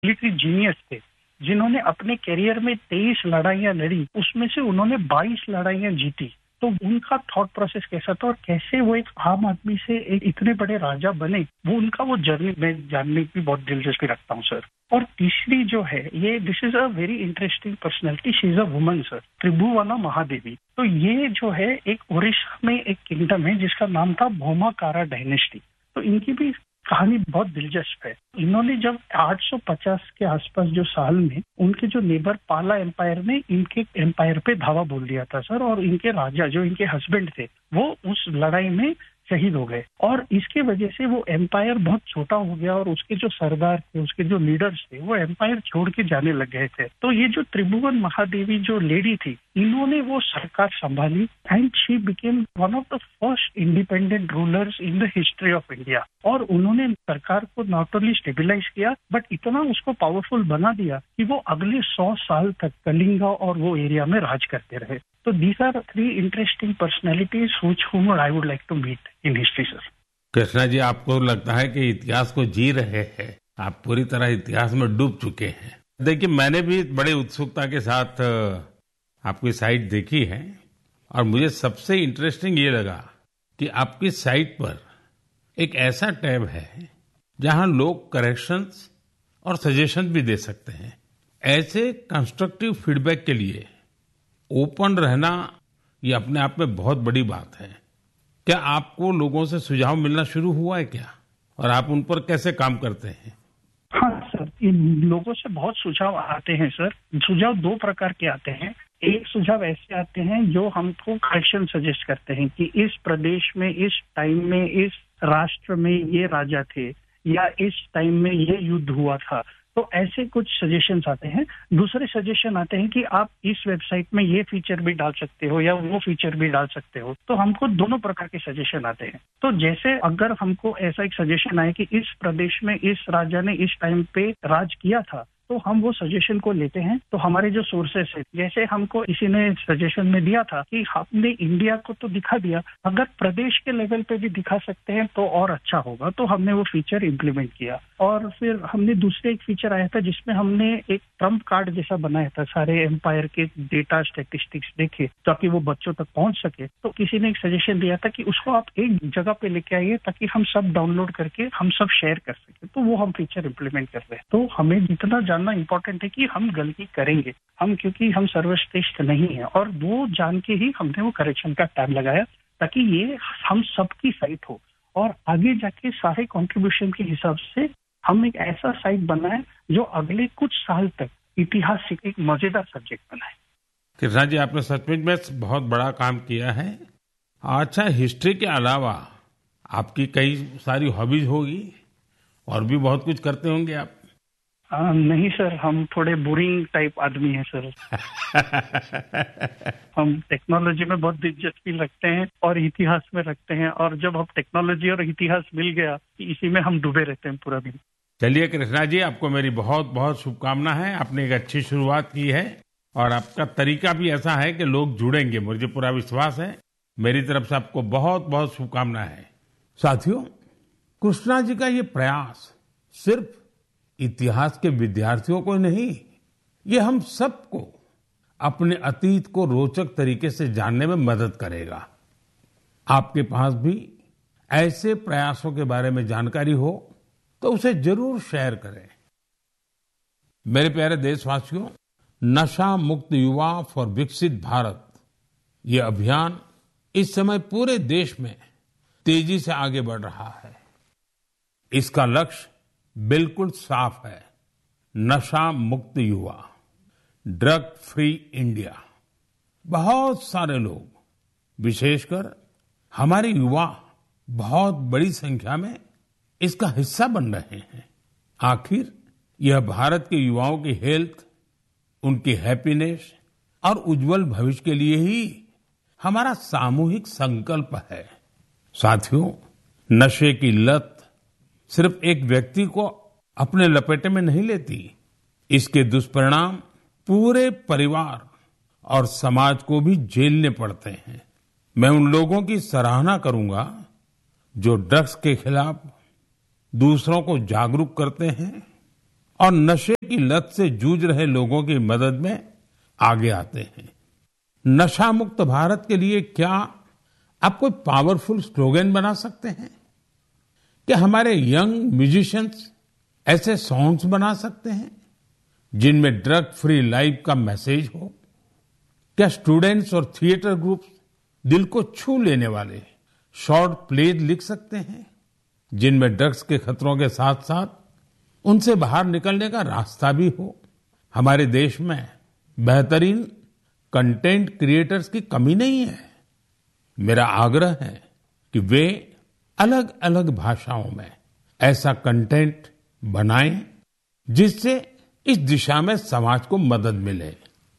Military genius थे, जिन्होंने अपने करियर में 23 लड़ाइयां लड़ी, उसमें से उन्होंने 22 लड़ाइयां जीती। तो उनका थॉट प्रोसेस कैसा था और कैसे वो एक आम आदमी से एक इतने बड़े राजा बने, वो जर्नी मैं जानने की बहुत दिलचस्पी रखता हूँ सर। और तीसरी जो है ये this is a very interesting personality, she is a woman sir, त्रिभुवना Mahadevi. तो ये जो है एक उड़ीसा में एक किंगडम है जिसका नाम था भौमाकारा डायनेस्टी। तो इनकी भी कहानी बहुत दिलचस्प है। इन्होंने जब 850 के आसपास जो साल में उनके जो नेबर पाला एम्पायर ने इनके एम्पायर पे धावा बोल दिया था सर, और इनके राजा जो इनके हस्बैंड थे वो उस लड़ाई में शहीद हो गए, और इसके वजह से वो एम्पायर बहुत छोटा हो गया और उसके जो सरदार थे, उसके जो लीडर्स थे, वो एम्पायर छोड़ के जाने लग गए थे। तो ये जो त्रिभुवन महादेवी जो लेडी थी, इन्होंने वो सरकार संभाली and she became one of the first independent rulers in the history of India. और उन्होंने सरकार को नॉट ओनली स्टेबिलाईज किया बट इतना उसको पावरफुल बना दिया कि वो अगले 100 साल तक कलिंगा और वो एरिया में राज करते रहे। So these are 3 interesting personalities whom I would like to meet in history, sir. Krishna ji, आपको लगता है कि इतिहास को जी रहे हैं, आप पूरी तरह इतिहास में डूब चुके हैं। देखिए, मैंने भी बड़े उत्सुकता के साथ आपकी साइट देखी है और मुझे सबसे इंटरेस्टिंग ये लगा कि आपकी साइट पर एक ऐसा टैब है जहां लोग करेक्शंस और सजेशन भी दे सकते हैं। ऐसे कंस्ट्रक्टिव फीडबैक के लिए ओपन रहना ये अपने आप में बहुत बड़ी बात है। क्या आपको लोगों से सुझाव मिलना शुरू हुआ है क्या, और आप उन पर कैसे काम करते हैं? हाँ सर, इन लोगों से बहुत सुझाव आते हैं सर। सुझाव 2 प्रकार के आते हैं। एक सुझाव ऐसे आते हैं जो हमको करेक्शन सजेस्ट करते हैं कि इस प्रदेश में, इस टाइम में, इस राष्ट्र में ये राजा थे, या इस टाइम में ये युद्ध हुआ था। तो ऐसे कुछ सजेशंस आते हैं। दूसरे सजेशन आते हैं कि आप इस वेबसाइट में ये फीचर भी डाल सकते हो या वो फीचर भी डाल सकते हो। तो हमको दोनों प्रकार के सजेशन आते हैं। तो जैसे अगर हमको ऐसा एक सजेशन आए कि इस प्रदेश में इस राजा ने इस टाइम पे राज किया था, तो हम वो सजेशन को लेते हैं। तो हमारे जो सोर्सेस है, जैसे हमको किसी ने सजेशन में दिया था कि हमने इंडिया को तो दिखा दिया, अगर प्रदेश के लेवल पे भी दिखा सकते हैं तो और अच्छा होगा, तो हमने वो फीचर इम्प्लीमेंट किया। और फिर हमने दूसरे एक फीचर आया था जिसमें हमने एक ट्रम्प कार्ड जैसा बनाया था, सारे एम्पायर के डेटा स्टैटिस्टिक्स देखे ताकि वो बच्चों तक पहुंच सके। तो किसी ने एक सजेशन दिया था कि उसको आप एक जगह पे लेके आइए ताकि हम सब डाउनलोड करके हम सब शेयर कर सके। तो वो हम फीचर इम्प्लीमेंट कर रहे हैं। तो हमें जितना जानना इम्पोर्टेंट है कि हम गलती करेंगे, क्योंकि हम सर्वश्रेष्ठ नहीं है, और वो जान के ही हमने वो करेक्शन का टैब लगाया ताकि ये हम सबकी साइट हो, और आगे जाके सारे कंट्रीब्यूशन के हिसाब से हम एक ऐसा साइट बनाए जो अगले कुछ साल तक इतिहास से एक मजेदार सब्जेक्ट बनाए। कृष्णा जी, आपने सचमुच में बहुत बड़ा काम किया है। अच्छा, हिस्ट्री के अलावा आपकी कई सारी हॉबीज होगी और भी बहुत कुछ करते होंगे आप? नहीं सर, हम थोड़े बोरिंग टाइप आदमी हैं सर। हम टेक्नोलॉजी में बहुत दिलचस्पी रखते हैं और इतिहास में रखते हैं, और जब हम टेक्नोलॉजी और इतिहास मिल गया इसी में हम डूबे रहते हैं पूरा दिन। चलिए कृष्णा जी, आपको मेरी बहुत बहुत शुभकामना है। आपने एक अच्छी शुरुआत की है और आपका तरीका भी ऐसा है कि लोग जुड़ेंगे, मुझे पूरा विश्वास है। मेरी तरफ से आपको बहुत बहुत शुभकामना है। साथियों, कृष्णा जी का ये प्रयास सिर्फ इतिहास के विद्यार्थियों को नहीं, ये हम सबको अपने अतीत को रोचक तरीके से जानने में मदद करेगा। आपके पास भी ऐसे प्रयासों के बारे में जानकारी हो तो उसे जरूर शेयर करें। मेरे प्यारे देशवासियों, नशा मुक्त युवा फॉर विकसित भारत, ये अभियान इस समय पूरे देश में तेजी से आगे बढ़ रहा है। इसका लक्ष्य बिल्कुल साफ है, नशा मुक्त युवा, ड्रग फ्री इंडिया। बहुत सारे लोग, विशेषकर हमारे युवा, बहुत बड़ी संख्या में इसका हिस्सा बन रहे हैं। आखिर यह भारत के युवाओं की हेल्थ, उनकी हैप्पीनेस और उज्जवल भविष्य के लिए ही हमारा सामूहिक संकल्प है। साथियों, नशे की लत सिर्फ एक व्यक्ति को अपने लपेटे में नहीं लेती, इसके दुष्परिणाम पूरे परिवार और समाज को भी झेलने पड़ते हैं। मैं उन लोगों की सराहना करूंगा जो ड्रग्स के खिलाफ दूसरों को जागरूक करते हैं और नशे की लत से जूझ रहे लोगों की मदद में आगे आते हैं। नशा मुक्त भारत के लिए क्या आप कोई पावरफुल स्लोगन बना सकते हैं? क्या हमारे यंग म्यूजिशियंस ऐसे सॉन्ग्स बना सकते हैं जिनमें ड्रग फ्री लाइफ का मैसेज हो? क्या स्टूडेंट्स और थिएटर ग्रुप्स दिल को छू लेने वाले शॉर्ट प्लेज लिख सकते हैं जिनमें ड्रग्स के खतरों के साथ साथ उनसे बाहर निकलने का रास्ता भी हो? हमारे देश में बेहतरीन कंटेंट क्रिएटर्स की कमी नहीं है। मेरा आग्रह है कि वे अलग अलग भाषाओं में ऐसा कंटेंट बनाएं जिससे इस दिशा में समाज को मदद मिले।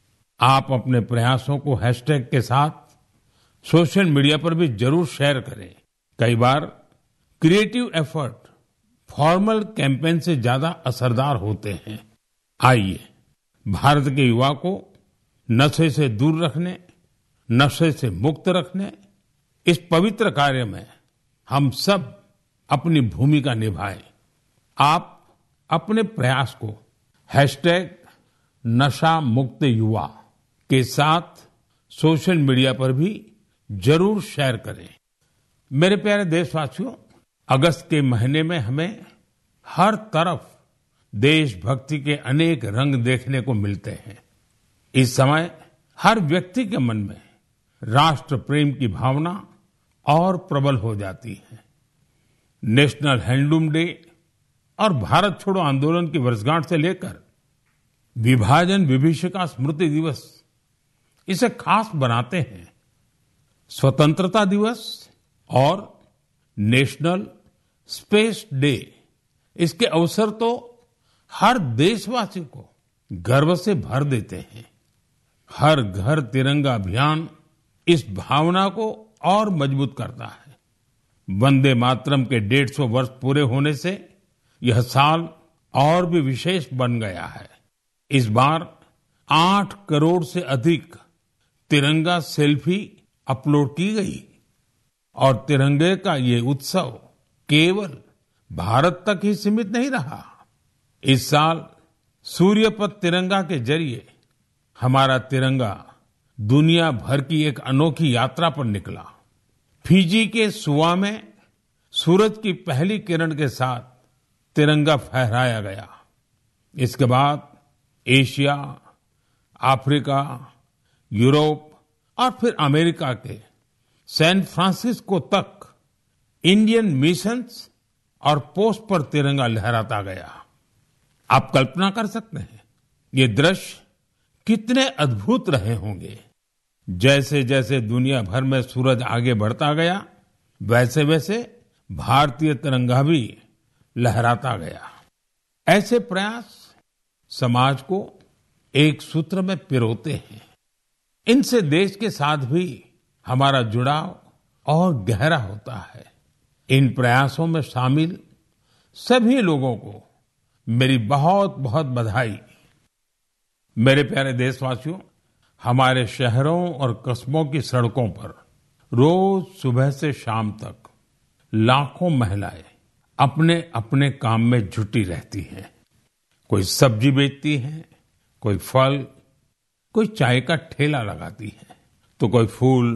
आप अपने प्रयासों को हैशटैग के साथ सोशल मीडिया पर भी जरूर शेयर करें। कई बार क्रिएटिव एफर्ट फॉर्मल कैंपेन से ज्यादा असरदार होते हैं। आइए भारत के युवा को नशे से दूर रखने, नशे से मुक्त रखने इस पवित्र कार्य में हम सब अपनी भूमिका निभाएं। आप अपने प्रयास को हैशटैग नशा मुक्त युवा के साथ सोशल मीडिया पर भी जरूर शेयर करें। मेरे प्यारे देशवासियों, अगस्त के महीने में हमें हर तरफ देशभक्ति के अनेक रंग देखने को मिलते हैं। इस समय हर व्यक्ति के मन में राष्ट्र प्रेम की भावना और प्रबल हो जाती है। नेशनल हैंडलूम डे और भारत छोड़ो आंदोलन की वर्षगांठ से लेकर विभाजन विभीषिका स्मृति दिवस इसे खास बनाते हैं। स्वतंत्रता दिवस और नेशनल स्पेस डे इसके अवसर तो हर देशवासी को गर्व से भर देते हैं। हर घर तिरंगा अभियान इस भावना को और मजबूत करता है। वंदे मातरम के 150 वर्ष पूरे होने से यह साल और भी विशेष बन गया है। इस बार 8 करोड़ से अधिक तिरंगा सेल्फी अपलोड की गई और तिरंगे का ये उत्सव केवल भारत तक ही सीमित नहीं रहा। इस साल सूर्यपथ तिरंगा के जरिए हमारा तिरंगा दुनिया भर की एक अनोखी यात्रा पर निकला। फिजी के सुआ में सूरज की पहली किरण के साथ तिरंगा फहराया गया। इसके बाद एशिया, अफ्रीका, यूरोप और फिर अमेरिका के सैन फ्रांसिस्को तक इंडियन मिशंस और पोस्ट पर तिरंगा लहराता गया। आप कल्पना कर सकते हैं ये दृश्य कितने अद्भुत रहे होंगे। जैसे जैसे दुनिया भर में सूरज आगे बढ़ता गया, वैसे वैसे भारतीय तिरंगा भी लहराता गया। ऐसे प्रयास समाज को एक सूत्र में पिरोते हैं। इनसे देश के साथ भी हमारा जुड़ाव और गहरा होता है। इन प्रयासों में शामिल सभी लोगों को मेरी बहुत बहुत बधाई। मेरे प्यारे देशवासियों, हमारे शहरों और कस्बों की सड़कों पर रोज सुबह से शाम तक लाखों महिलाएं अपने अपने काम में जुटी रहती हैं। कोई सब्जी बेचती है, कोई फल, कोई चाय का ठेला लगाती है, तो कोई फूल,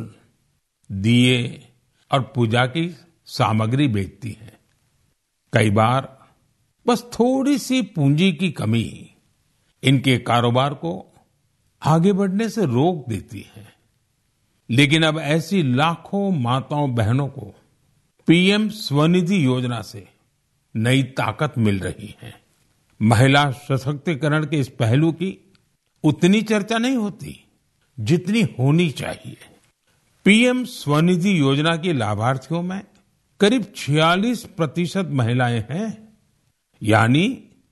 दिए और पूजा की सामग्री बेचती है। कई बार बस थोड़ी सी पूंजी की कमी इनके कारोबार को आगे बढ़ने से रोक देती है। लेकिन अब ऐसी लाखों माताओं बहनों को पीएम स्वनिधि योजना से नई ताकत मिल रही है। महिला सशक्तिकरण के इस पहलू की उतनी चर्चा नहीं होती जितनी होनी चाहिए। पीएम स्वनिधि योजना के लाभार्थियों में करीब 46% महिलाएं हैं। यानी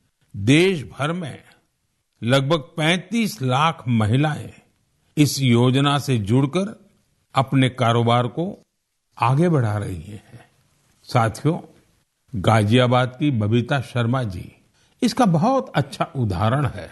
देश भर में लगभग 35 लाख महिलाएं इस योजना से जुड़कर अपने कारोबार को आगे बढ़ा रही हैं। साथियों, गाजियाबाद की बबीता शर्मा जी इसका बहुत अच्छा उदाहरण है।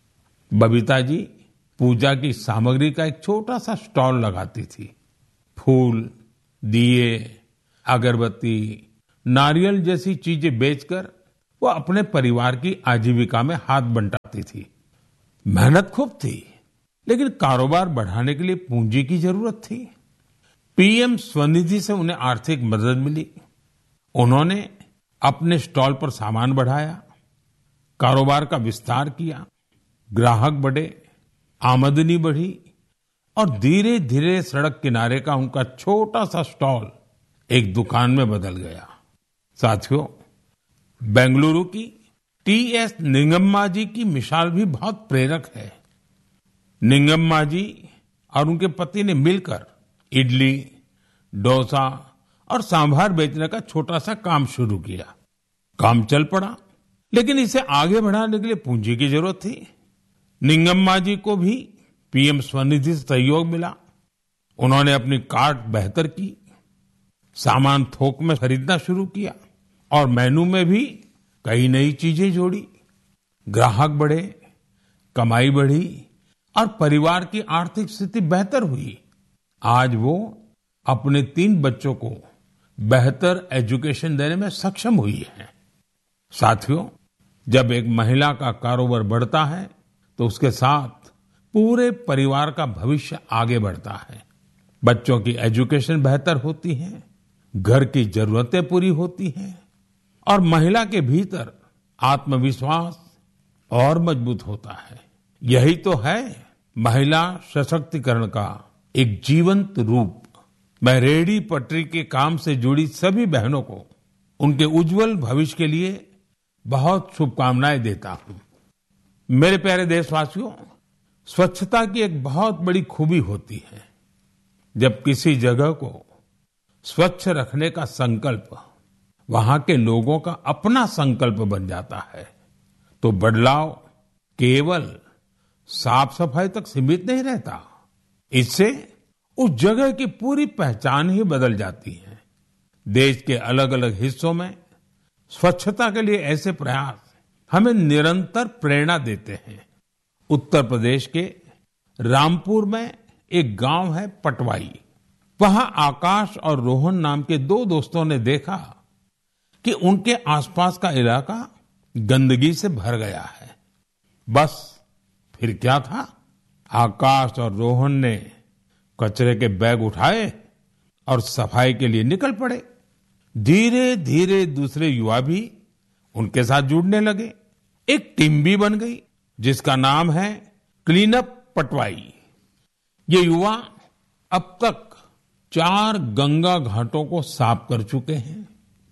बबीता जी पूजा की सामग्री का एक छोटा सा स्टॉल लगाती थी। फूल, दिए, अगरबत्ती, नारियल जैसी चीजें बेचकर वो अपने परिवार की आजीविका में हाथ बंटाती थी। मेहनत खूब थी, लेकिन कारोबार बढ़ाने के लिए पूंजी की जरूरत थी। पीएम स्वनिधि से उन्हें आर्थिक मदद मिली। उन्होंने अपने स्टॉल पर सामान बढ़ाया, कारोबार का विस्तार किया, ग्राहक बढ़े, आमदनी बढ़ी और धीरे धीरे सड़क किनारे का उनका छोटा सा स्टॉल एक दुकान में बदल गया। साथियों, बेंगलुरु की टीएस निंगम्मा जी की मिसाल भी बहुत प्रेरक है। निंगम्मा जी और उनके पति ने मिलकर इडली, डोसा और सांभर बेचने का छोटा सा काम शुरू किया। काम चल पड़ा, लेकिन इसे आगे बढ़ाने के लिए पूंजी की जरूरत थी। निंगम्मा जी को भी पीएम स्वनिधि से सहयोग मिला। उन्होंने अपनी कार्ट बेहतर की, सामान थोक में खरीदना शुरू किया और मेनू में भी कई नई चीजें जोड़ी। ग्राहक बढ़े, कमाई बढ़ी और परिवार की आर्थिक स्थिति बेहतर हुई। आज वो अपने 3 बच्चों को बेहतर एजुकेशन देने में सक्षम हुई है। साथियों, जब एक महिला का कारोबार बढ़ता है तो उसके साथ पूरे परिवार का भविष्य आगे बढ़ता है। बच्चों की एजुकेशन बेहतर होती है, घर की जरूरतें पूरी होती हैं और महिला के भीतर आत्मविश्वास और मजबूत होता है। यही तो है महिला सशक्तिकरण का एक जीवंत रूप। मैं रेहड़ी पटरी के काम से जुड़ी सभी बहनों को उनके उज्जवल भविष्य के लिए बहुत शुभकामनाएं देता हूं। मेरे प्यारे देशवासियों, स्वच्छता की एक बहुत बड़ी खूबी होती है। जब किसी जगह को स्वच्छ रखने का संकल्प वहां के लोगों का अपना संकल्प बन जाता है, तो बदलाव केवल साफ सफाई तक सीमित नहीं रहता। इससे उस जगह की पूरी पहचान ही बदल जाती है। देश के अलग अलग हिस्सों में स्वच्छता के लिए ऐसे प्रयास हमें निरंतर प्रेरणा देते हैं। उत्तर प्रदेश के रामपुर में एक गांव है पटवाई। वहां आकाश और रोहन नाम के 2 दोस्तों ने देखा कि उनके आसपास का इलाका गंदगी से भर गया है। बस फिर क्या था, आकाश और रोहन ने कचरे के बैग उठाए और सफाई के लिए निकल पड़े। धीरे धीरे दूसरे युवा भी उनके साथ जुड़ने लगे। एक टीम भी बन गई जिसका नाम है क्लीन अप पटवाई। ये युवा अब तक 4 गंगा घाटों को साफ कर चुके हैं,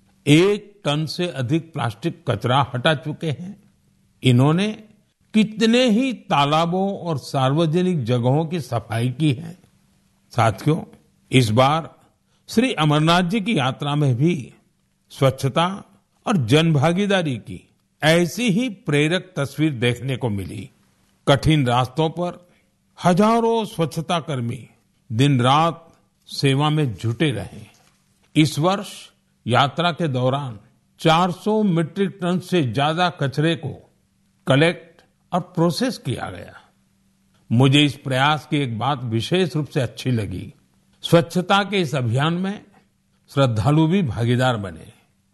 1 टन से अधिक प्लास्टिक कचरा हटा चुके हैं। इन्होंने कितने ही तालाबों और सार्वजनिक जगहों की सफाई की है। साथियों, इस बार श्री अमरनाथ जी की यात्रा में भी स्वच्छता और जनभागीदारी की ऐसी ही प्रेरक तस्वीर देखने को मिली। कठिन रास्तों पर हजारों स्वच्छता कर्मी दिन रात सेवा में जुटे रहे। इस वर्ष यात्रा के दौरान 400 मीट्रिक टन से ज्यादा कचरे को कलेक्ट और प्रोसेस किया गया। मुझे इस प्रयास की एक बात विशेष रूप से अच्छी लगी। स्वच्छता के इस अभियान में श्रद्धालु भी भागीदार बने।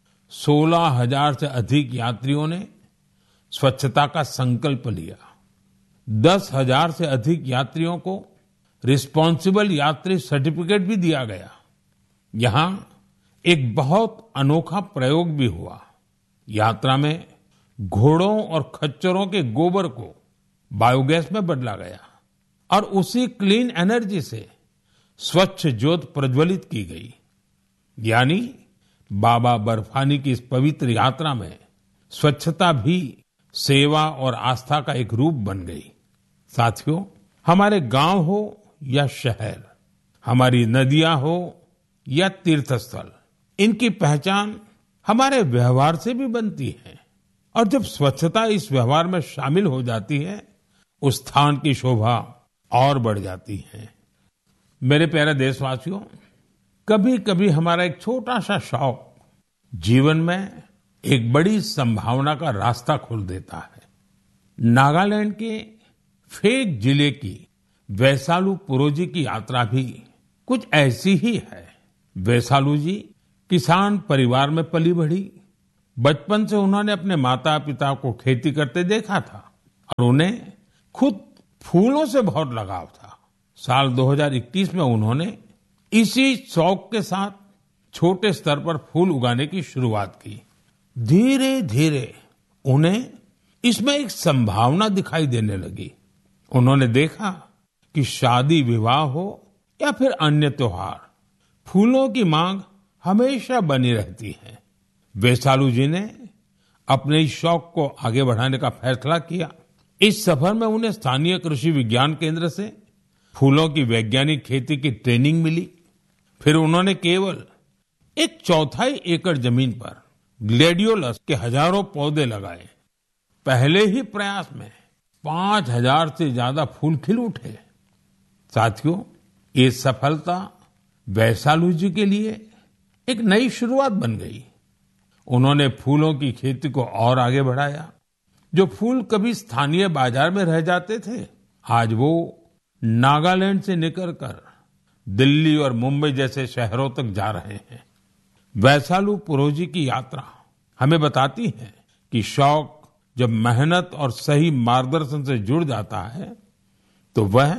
16,000 से अधिक यात्रियों ने स्वच्छता का संकल्प लिया। 10,000 से अधिक यात्रियों को रिस्पॉन्सिबल यात्री सर्टिफिकेट भी दिया गया। यहाँ एक बहुत अनोखा प्रयोग भी हुआ। यात्रा में घोड़ों और खच्चरों के गोबर को बायोगैस में बदला गया और उसी क्लीन एनर्जी से स्वच्छ ज्योत प्रज्वलित की गई। यानी बाबा बर्फानी की इस पवित्र यात्रा में स्वच्छता भी सेवा और आस्था का एक रूप बन गई। साथियों, हमारे गांव हो या शहर, हमारी नदियां हो या तीर्थस्थल, इनकी पहचान हमारे व्यवहार से भी बनती है। और जब स्वच्छता इस व्यवहार में शामिल हो जाती है, उस स्थान की शोभा और बढ़ जाती है। मेरे प्यारे देशवासियों, कभी कभी हमारा एक छोटा सा शौक जीवन में एक बड़ी संभावना का रास्ता खोल देता है। नागालैंड के फेक जिले की वैसालु पुरो जी की यात्रा भी कुछ ऐसी ही है। वैसालु जी किसान परिवार में पली बढ़ी। बचपन से उन्होंने अपने माता पिता को खेती करते देखा था और उन्हें खुद फूलों से बहुत लगाव था। साल 2021 में उन्होंने इसी शौक के साथ छोटे स्तर पर फूल उगाने की शुरुआत की। धीरे धीरे उन्हें इसमें एक संभावना दिखाई देने लगी। उन्होंने देखा कि शादी विवाह हो या फिर अन्य त्योहार, फूलों की मांग हमेशा बनी रहती है। वैशालू जी ने अपने इस शौक को आगे बढ़ाने का फैसला किया। इस सफर में उन्हें स्थानीय कृषि विज्ञान केंद्र से फूलों की वैज्ञानिक खेती की ट्रेनिंग मिली। फिर उन्होंने केवल एक चौथाई एकड़ जमीन पर ग्लेडियोलस के हजारों पौधे लगाए। पहले ही प्रयास में 5000 से ज्यादा फूल खिल उठे। साथियों, ये सफलता वैशालू जी के लिए एक नई शुरुआत बन गई। उन्होंने फूलों की खेती को और आगे बढ़ाया। जो फूल कभी स्थानीय बाजार में रह जाते थे, आज वो नागालैंड से निकलकर दिल्ली और मुंबई जैसे शहरों तक जा रहे हैं। वैशालू पुरोजी की यात्रा हमें बताती है कि शौक जब मेहनत और सही मार्गदर्शन से जुड़ जाता है तो वह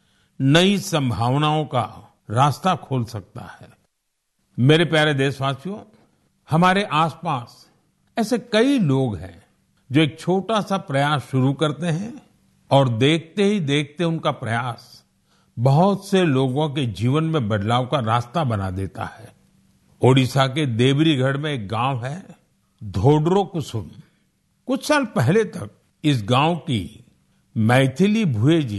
नई संभावनाओं का रास्ता खोल सकता है। मेरे प्यारे देशवासियों, हमारे आसपास ऐसे कई लोग हैं जो एक छोटा सा प्रयास शुरू करते हैं और देखते ही देखते उनका प्रयास बहुत से लोगों के जीवन में बदलाव का रास्ता बना देता है। ओडिशा के देवरीगढ़ में एक गांव है धोड्रो कुसुम। कुछ साल पहले तक इस गांव की मैथिली भुए जी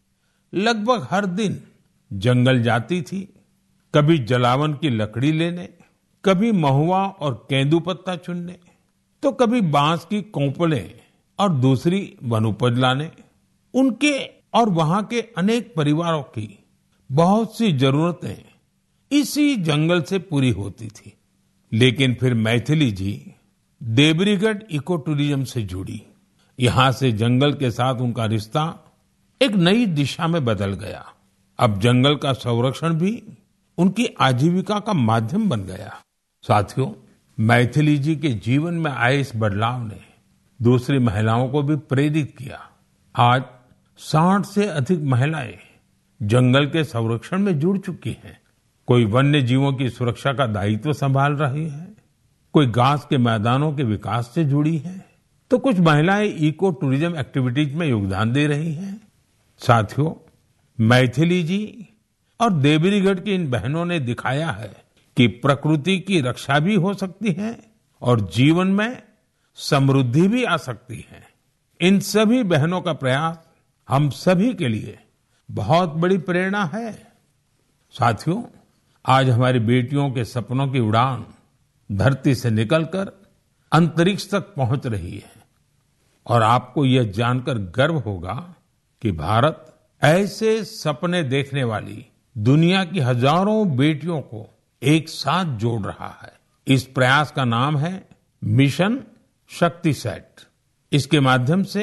लगभग हर दिन जंगल जाती थी, कभी जलावन की लकड़ी लेने, कभी महुआ और केंदू पत्ता चुनने, तो कभी बांस की कोंपलें और दूसरी वनोपज लाने। उनके और वहां के अनेक परिवारों की बहुत सी जरूरतें इसी जंगल से पूरी होती थी। लेकिन फिर मैथिली जी देवरीगढ़ इको टूरिज्म से जुड़ी। यहां से जंगल के साथ उनका रिश्ता एक नई दिशा में बदल गया। अब जंगल का संरक्षण भी उनकी आजीविका का माध्यम बन गया। साथियों, मैथिली जी के जीवन में आए इस बदलाव ने दूसरी महिलाओं को भी प्रेरित किया। आज 60 से अधिक महिलाएं जंगल के संरक्षण में जुड़ चुकी हैं। कोई वन्य जीवों की सुरक्षा का दायित्व संभाल रही है, कोई घास के मैदानों के विकास से जुड़ी है, तो कुछ महिलाएं इको टूरिज्म एक्टिविटीज में योगदान दे रही हैं। साथियों, मैथिली जी और देवरीगढ़ की इन बहनों ने दिखाया है कि प्रकृति की रक्षा भी हो सकती है और जीवन में समृद्धि भी आ सकती है। इन सभी बहनों का प्रयास हम सभी के लिए बहुत बड़ी प्रेरणा है। साथियों, आज हमारी बेटियों के सपनों की उड़ान धरती से निकलकर अंतरिक्ष तक पहुंच रही है और आपको यह जानकर गर्व होगा कि भारत ऐसे सपने देखने वाली दुनिया की हजारों बेटियों को एक साथ जोड़ रहा है। इस प्रयास का नाम है मिशन शक्तिसैट। इसके माध्यम से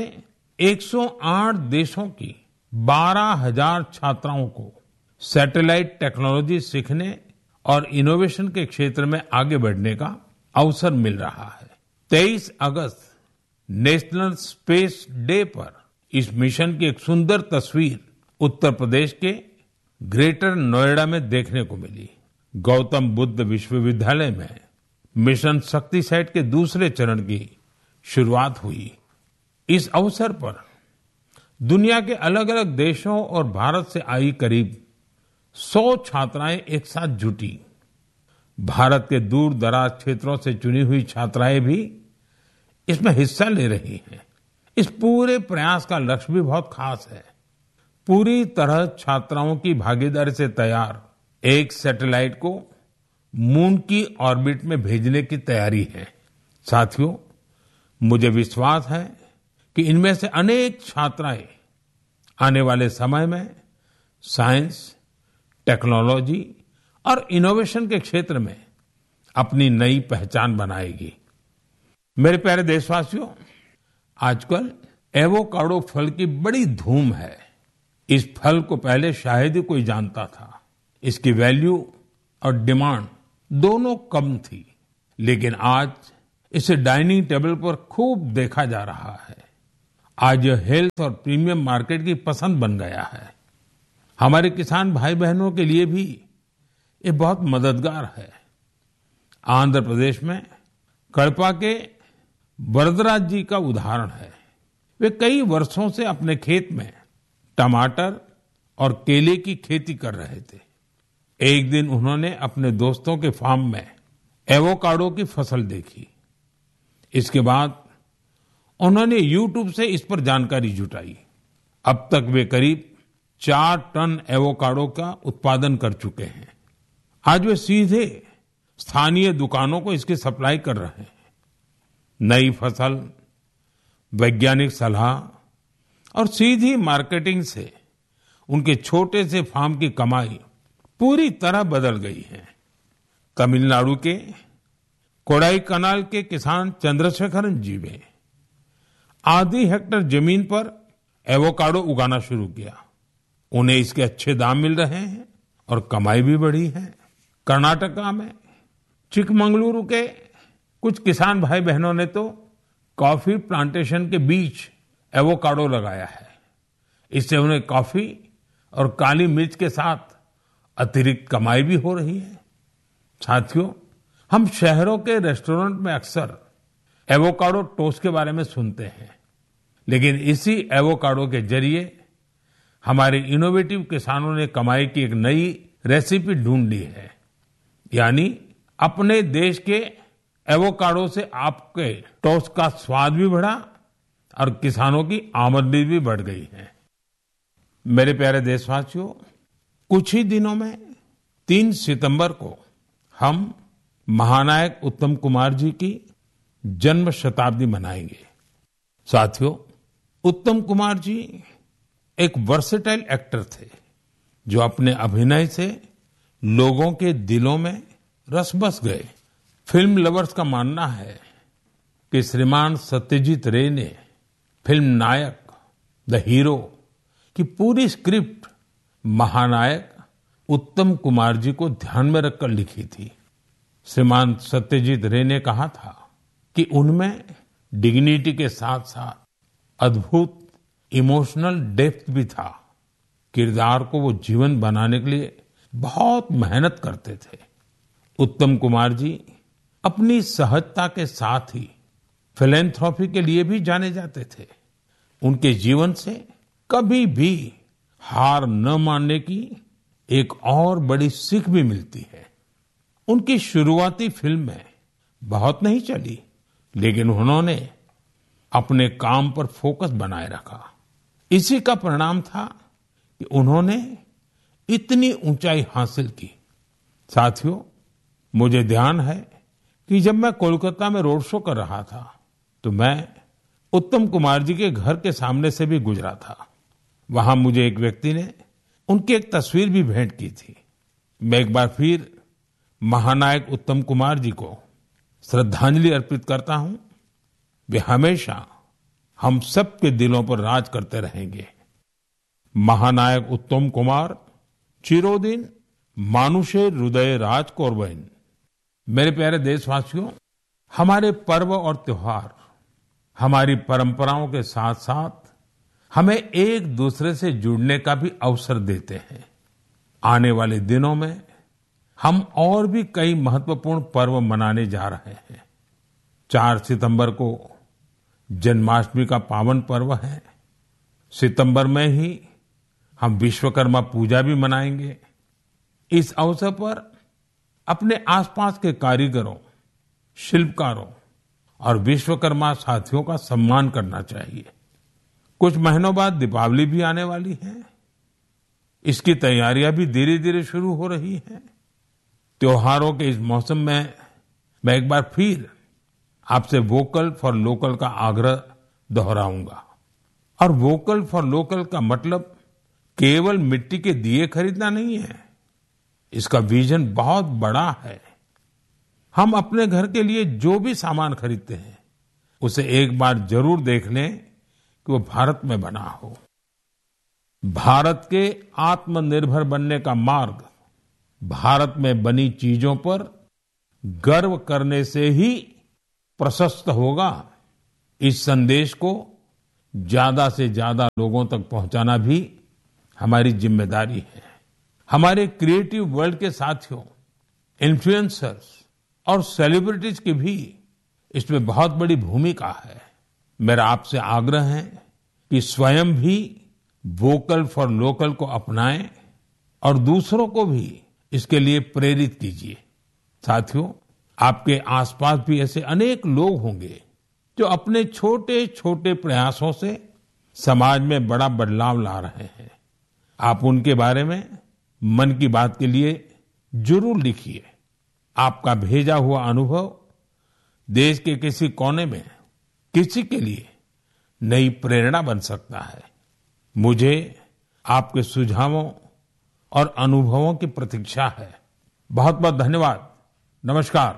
108 देशों की 12,000 छात्राओं को सैटेलाइट टेक्नोलॉजी सीखने और इनोवेशन के क्षेत्र में आगे बढ़ने का अवसर मिल रहा है। 23 अगस्त नेशनल स्पेस डे पर इस मिशन की एक सुंदर तस्वीर उत्तर प्रदेश के ग्रेटर नोएडा में देखने को मिली। गौतम बुद्ध विश्वविद्यालय में मिशन शक्तिसैट के दूसरे चरण की शुरुआत हुई। इस अवसर पर दुनिया के अलग अलग देशों और भारत से आई करीब 100 छात्राएं एक साथ जुटी। भारत के दूर दराज क्षेत्रों से चुनी हुई छात्राएं भी इसमें हिस्सा ले रही हैं। इस पूरे प्रयास का लक्ष्य भी बहुत खास है। पूरी तरह छात्राओं की भागीदारी से तैयार एक सैटेलाइट को मून की ऑर्बिट में भेजने की तैयारी है। साथियों, मुझे विश्वास है कि इनमें से अनेक छात्राएं आने वाले समय में साइंस, टेक्नोलॉजी और इनोवेशन के क्षेत्र में अपनी नई पहचान बनाएगी। मेरे प्यारे देशवासियों, आजकल एवोकाडो फल की बड़ी धूम है। इस फल को पहले शायद ही कोई जानता था। इसकी वैल्यू और डिमांड दोनों कम थी, लेकिन आज इसे डाइनिंग टेबल पर खूब देखा जा रहा है। आज यह हेल्थ और प्रीमियम मार्केट की पसंद बन गया है। हमारे किसान भाई बहनों के लिए भी ये बहुत मददगार है। आंध्र प्रदेश में कड़पा के वरदराज जी का उदाहरण है। वे कई वर्षों से अपने खेत में टमाटर और केले की खेती कर रहे थे। एक दिन उन्होंने अपने दोस्तों के फार्म में एवोकाडो की फसल देखी। इसके बाद उन्होंने YouTube से इस पर जानकारी जुटाई। अब तक वे करीब 4 टन एवोकाडो का उत्पादन कर चुके हैं। आज वे सीधे स्थानीय दुकानों को इसकी सप्लाई कर रहे हैं। नई फसल, वैज्ञानिक सलाह और सीधी मार्केटिंग से उनके छोटे से फार्म की कमाई पूरी तरह बदल गई है। तमिलनाडु के कोडाईकनाल के किसान चंद्रशेखरन जी ने आधी हेक्टेयर जमीन पर एवोकाडो उगाना शुरू किया। उन्हें इसके अच्छे दाम मिल रहे हैं और कमाई भी बढ़ी है। कर्नाटका में चिकमंगलुरु के कुछ किसान भाई बहनों ने तो कॉफी प्लांटेशन के बीच एवोकाडो लगाया है। इससे उन्हें कॉफी और काली मिर्च के साथ अतिरिक्त कमाई भी हो रही है। साथियों, हम शहरों के रेस्टोरेंट में अक्सर एवोकाडो टोस्ट के बारे में सुनते हैं, लेकिन इसी एवोकाडो के जरिए हमारे इनोवेटिव किसानों ने कमाई की एक नई रेसिपी ढूंढ ली है। यानी अपने देश के एवोकाडो से आपके टोस्ट का स्वाद भी बढ़ा और किसानों की आमदनी भी बढ़ गई है। मेरे प्यारे देशवासियों, कुछ ही दिनों में 3 सितंबर को हम महानायक उत्तम कुमार जी की जन्म शताब्दी मनाएंगे। साथियों, उत्तम कुमार जी एक वर्सेटाइल एक्टर थे जो अपने अभिनय से लोगों के दिलों में रस बस गए। फिल्म लवर्स का मानना है कि श्रीमान सत्यजीत रे ने फिल्म नायक द हीरो की पूरी स्क्रिप्ट महानायक उत्तम कुमार जी को ध्यान में रखकर लिखी थी। श्रीमान सत्यजीत रे ने कहा था कि उनमें डिग्निटी के साथ साथ अद्भुत इमोशनल डेप्थ भी था। किरदार को वो जीवन बनाने के लिए बहुत मेहनत करते थे। उत्तम कुमार जी अपनी सहजता के साथ ही फिलैंथ्रोपी के लिए भी जाने जाते थे। उनके जीवन से कभी भी हार न मानने की एक और बड़ी सीख भी मिलती है। उनकी शुरुआती फिल्में बहुत नहीं चली, लेकिन उन्होंने अपने काम पर फोकस बनाए रखा। इसी का परिणाम था कि उन्होंने इतनी ऊंचाई हासिल की। साथियों, मुझे ध्यान है कि जब मैं कोलकाता में रोड शो कर रहा था तो मैं उत्तम कुमार जी के घर के सामने से भी गुजरा था। वहां मुझे एक व्यक्ति ने उनकी एक तस्वीर भी भेंट की थी। मैं एक बार फिर महानायक उत्तम कुमार जी को श्रद्धांजलि अर्पित करता हूं। वे हमेशा हम सबके दिलों पर राज करते रहेंगे। महानायक उत्तम कुमार चिरोदिन मानुषे हृदय राज कोरबैन। मेरे प्यारे देशवासियों, हमारे पर्व और त्योहार हमारी परंपराओं के साथ साथ हमें एक दूसरे से जुड़ने का भी अवसर देते हैं। आने वाले दिनों में हम और भी कई महत्वपूर्ण पर्व मनाने जा रहे हैं। 4 सितंबर को जन्माष्टमी का पावन पर्व है। सितंबर में ही हम विश्वकर्मा पूजा भी मनाएंगे। इस अवसर पर अपने आसपास के कारीगरों, शिल्पकारों और विश्वकर्मा साथियों का सम्मान करना चाहिए। कुछ महीनों बाद दीपावली भी आने वाली है। इसकी तैयारियां भी धीरे धीरे शुरू हो रही हैं। त्योहारों के इस मौसम में मैं एक बार फिर आपसे वोकल फॉर लोकल का आग्रह दोहराऊंगा। और वोकल फॉर लोकल का मतलब केवल मिट्टी के दिए खरीदना नहीं है। इसका विजन बहुत बड़ा है। हम अपने घर के लिए जो भी सामान खरीदते हैं उसे एक बार जरूर देख लें कि वो भारत में बना हो। भारत के आत्मनिर्भर बनने का मार्ग भारत में बनी चीजों पर गर्व करने से ही प्रशस्त होगा, इस संदेश को ज्यादा से ज्यादा लोगों तक पहुंचाना भी हमारी जिम्मेदारी है। हमारे क्रिएटिव वर्ल्ड के साथियों, इन्फ्लुएंसर्स और सेलिब्रिटीज की भी इसमें बहुत बड़ी भूमिका है। मेरा आपसे आग्रह है कि स्वयं भी वोकल फॉर लोकल को अपनाएं और दूसरों को भी इसके लिए प्रेरित कीजिए। साथियों, आपके आसपास भी ऐसे अनेक लोग होंगे जो अपने छोटे छोटे प्रयासों से समाज में बड़ा बदलाव ला रहे हैं। आप उनके बारे में मन की बात के लिए जरूर लिखिए। आपका भेजा हुआ अनुभव देश के किसी कोने में किसी के लिए नई प्रेरणा बन सकता है। मुझे आपके सुझावों और अनुभवों की प्रतीक्षा है। बहुत बहुत धन्यवाद। नमस्कार।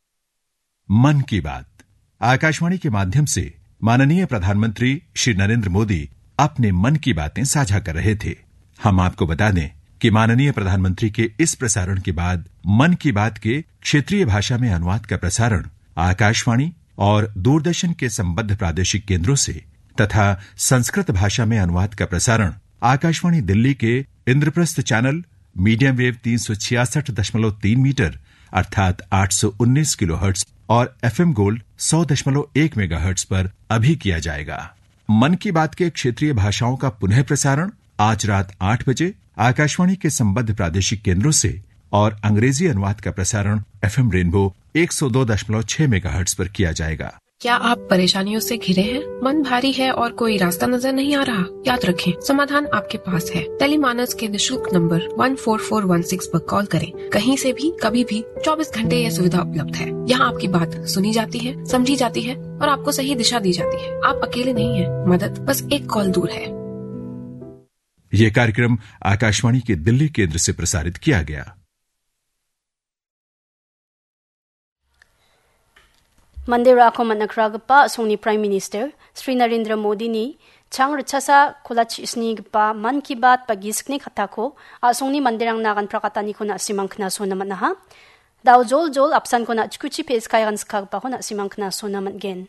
मन की बात आकाशवाणी के माध्यम से माननीय प्रधानमंत्री श्री नरेंद्र मोदी अपने मन की बातें साझा कर रहे थे। हम आपको बता दें कि माननीय प्रधानमंत्री के इस प्रसारण के बाद मन की बात के क्षेत्रीय भाषा में अनुवाद का प्रसारण आकाशवाणी और दूरदर्शन के संबद्ध प्रादेशिक केंद्रों से तथा संस्कृत भाषा में अनुवाद का प्रसारण आकाशवाणी दिल्ली के Indraprastha channel medium wave 366.3 metre अर्थात 819 किलोहर्ट्ज और एफएम गोल्ड 100.1 मेगाहर्ट्ज पर अभी किया जाएगा। मन की बात के क्षेत्रीय भाषाओं का पुनः प्रसारण आज रात 8 बजे आकाशवाणी के संबद्ध प्रादेशिक केंद्रों से और अंग्रेजी अनुवाद का प्रसारण एफएम रेनबो 102.6 मेगाहर्ट्ज पर किया जाएगा। क्या आप परेशानियों से घिरे हैं? मन भारी है और कोई रास्ता नजर नहीं आ रहा? याद रखें, समाधान आपके पास है। टेलीमानस के निःशुल्क नंबर 14416 पर कॉल करें। कहीं से भी, कभी भी, 24 घंटे यह सुविधा उपलब्ध है। यहाँ आपकी बात सुनी जाती है, समझी जाती है और आपको सही दिशा दी जाती है। आप अकेले नहीं हैं। मदद बस एक कॉल दूर है। ये कार्यक्रम आकाशवाणी के दिल्ली केंद्र से प्रसारित किया गया। Mandira ko manakragpa songni Prime Minister Sri Narendra Modi ni chang rachasa kolach isni gpa man ki baat pagiskni khatha ko asongni mandirang nagan prakatani ko na simangkna so naman ha daw jol apsan ko na chkuchi pes kaigan skagpa ko na simangkna so naman gen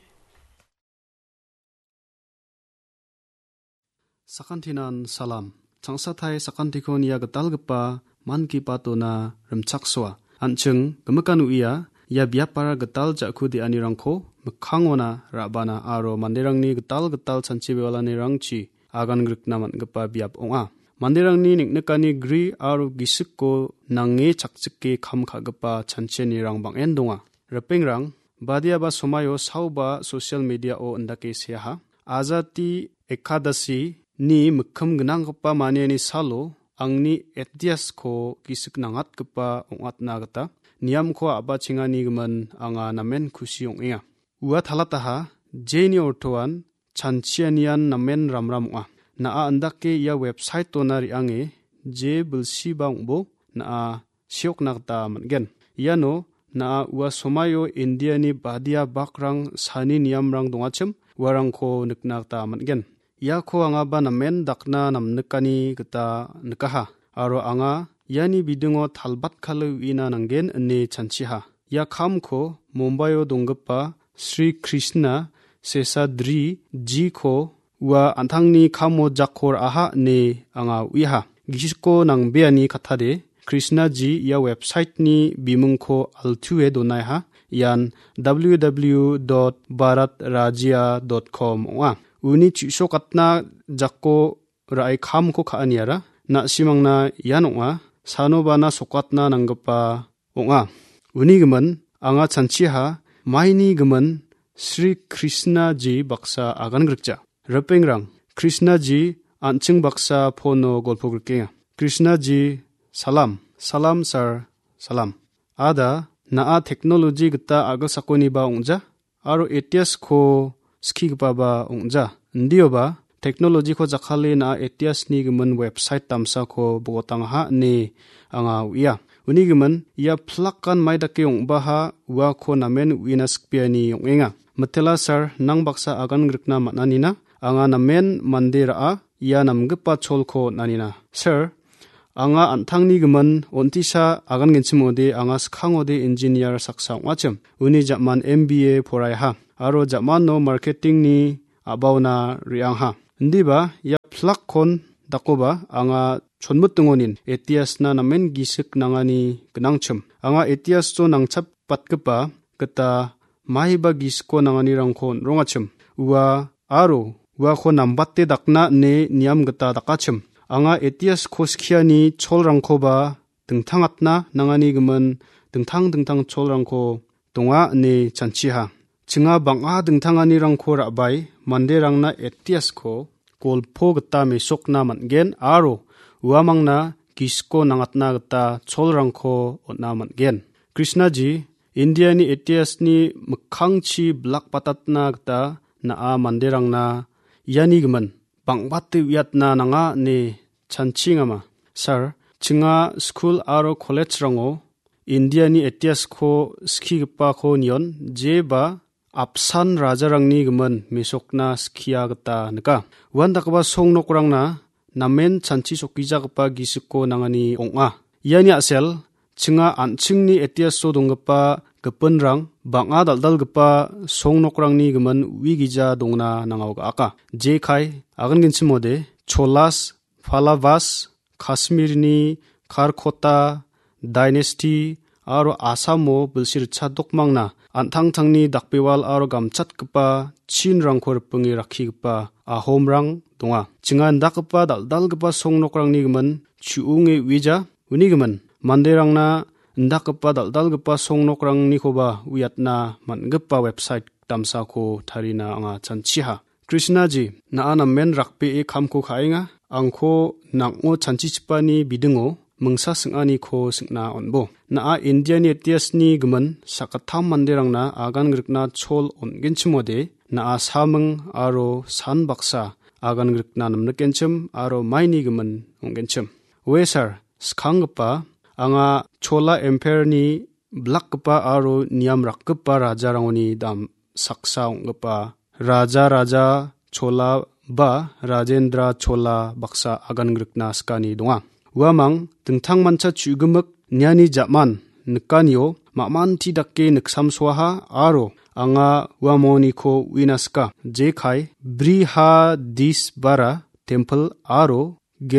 Sakantinan salam changsathai sakantikon ya gatal gpa man ki patona ramchakswa anchung gamakan uya या बियापारा गताल जाखु दि अनि रंगखौ मखांगना राबाना आरो मान्देरांनि गताल सानचि बेवालानि रंगचि आगान ग्रिकना मनगपा बियाप ओंगा मान्देरांनि निकनकानि ग्रि आरो गिसुकको नांगे चकचके खामखागपा छानचेनि रंगबां N दंगा रपेंग्रां बादियाबा समायो सावबा social media ओ अंदाके सेहा आजाति एकादशी नि मखम गनांगपा मानेनि सालो आंनि एटियास को गिसुक नांगातगपा ओंगातनागता नियम को आबा चिंगानी गमन आंगा नामेन खुशी ओंगा उवा थालाताहा जेनि ओरथोआन छानचियानियान नामेन रामरामआ ना अंदाके या वेबसाइट तोनारि आंगे जे बुलसी बांगबो ना सियोक नागता मनगेन यानो ना उवा समायो इंडियानि बादिया बाकरां सानि नियम रां दंगाचम वारांखौ नकनागता मनगेन याखौ आंगा बा नामेन दाकना नामनकानि गता नकाहा आरो आंगा यानी बिदुङो थालबात खालो इना नांगेन ने छानचिहा या खामखौ मुम्बाइओ दंगपा श्री कृष्णा शेषाद्रि जी खौ वा आंथांनि खामो जाखर आहा ने आंगा उइहा गिसको नांगबेयानि खाथादे कृष्णा जी या वेबसाइट नि बिमुंखौ आलथुए दोनायहा यान www.bharatrajya.com वा उनि चिसोकतना जाको राय खामखौ खानियारा ना सिमांना यानङा सानोबाना सोकातना नांगपा ओंगा उनि गमन आंगा छानचिहा माइनि गमन श्री कृष्णा जी बक्सा आगान ग्रकचा रपेंग्रां कृष्णा जी आंचिं बक्सा फोनो गल्पग्रके कृष्णा जी सलाम सर सलाम आदा ना टेक्नोलॉजी गता आगो साकोनि बा ओंजा आरो एटीएस को स्किगपा बा ओंजा ndiyoba technology ko jakhale na etias ni gman website tamsa ko bogotang ha ne anga uya uni gman ya plakan maida ke ong baha wa ko namen winas piani ongenga matela sir nang baksa agan grikna mananina anga namen mandira a ya namgpa chol ko nanina sir anga antangni giman ontisa agan genchimode anga skhangode engineer saksa ongachim uni jaman MBA poraiha aro jaman no marketing ni abawna riangha ndiba ya plak kon dakoba anga chonmuttungonin etias na namen gisik nangani gnangchim anga etias to nangchap patgpa gata mahiba gisko nangani rangkhon rongachim ua aro ua kho nambatte dakna ne niam gata dakachim anga etias khoskiani cholrangkhoba dingthangatna nangani gman dingthang cholrangkho donga ne chanchiha chinga banga dingthangani rangkho rabai manderangna etias kho kolpho gata mesokna mangen aro uamangna gisko nangatna gata cholrangkho otna mangen krishnaji India ni etias ni mkhangchi black patatna gata na manderangna yani gman bangbatte wiatna nanga ne chanchingama sir chinga school aro college rango India ni etias kho skigpa kho nion jeba apsan rajarangni gman mesokna skia gata naka wandakba songnokrangna namen chanchi sokijagpa gisiko nangani onga yani asel chinga anchingni etias so dongpa gpanrang banga daldalgpa songnokrangni gman wigija dongna nangawga aka jekai agan ginchimode cholas Palavas, Kashmirni, Karkota, Dynasty, aro Asamo bilsir chadokmangna antangtangni dakbewal aro gamchatgpa chinrangkhor pungi rakhigpa ahomrang donga. Chinga ndakpa daldalgpa songnokrangni gman chuunge wija unigman manderangna ndakpa daldalgpa songnokrangni khoba uyatna mangpa website tamsako tharina anga chanchiha. Krishnaji naana men rakpe e khamko khainga angko nangmo chanchichpani bidingo mungsa singani kho singna onbo naa Indian etias ni gman sakatham manderangna agan grikna chol ongenchimode naa samung aro san baksa agan grikna namnakenchim aro maini gman ongenchim wesar skhangpa anga chola empire ni blackpa aro niam rakpa rajarangoni dam saksa ongpa raja chola ba Rajendra chola baksa agan grikna skani donga wamang tengthang mancha chugumak nyani jaman nikaniyo mamanti dakke niksam swaha aro anga wamoni ko winaska jekai Brihadisvara temple aro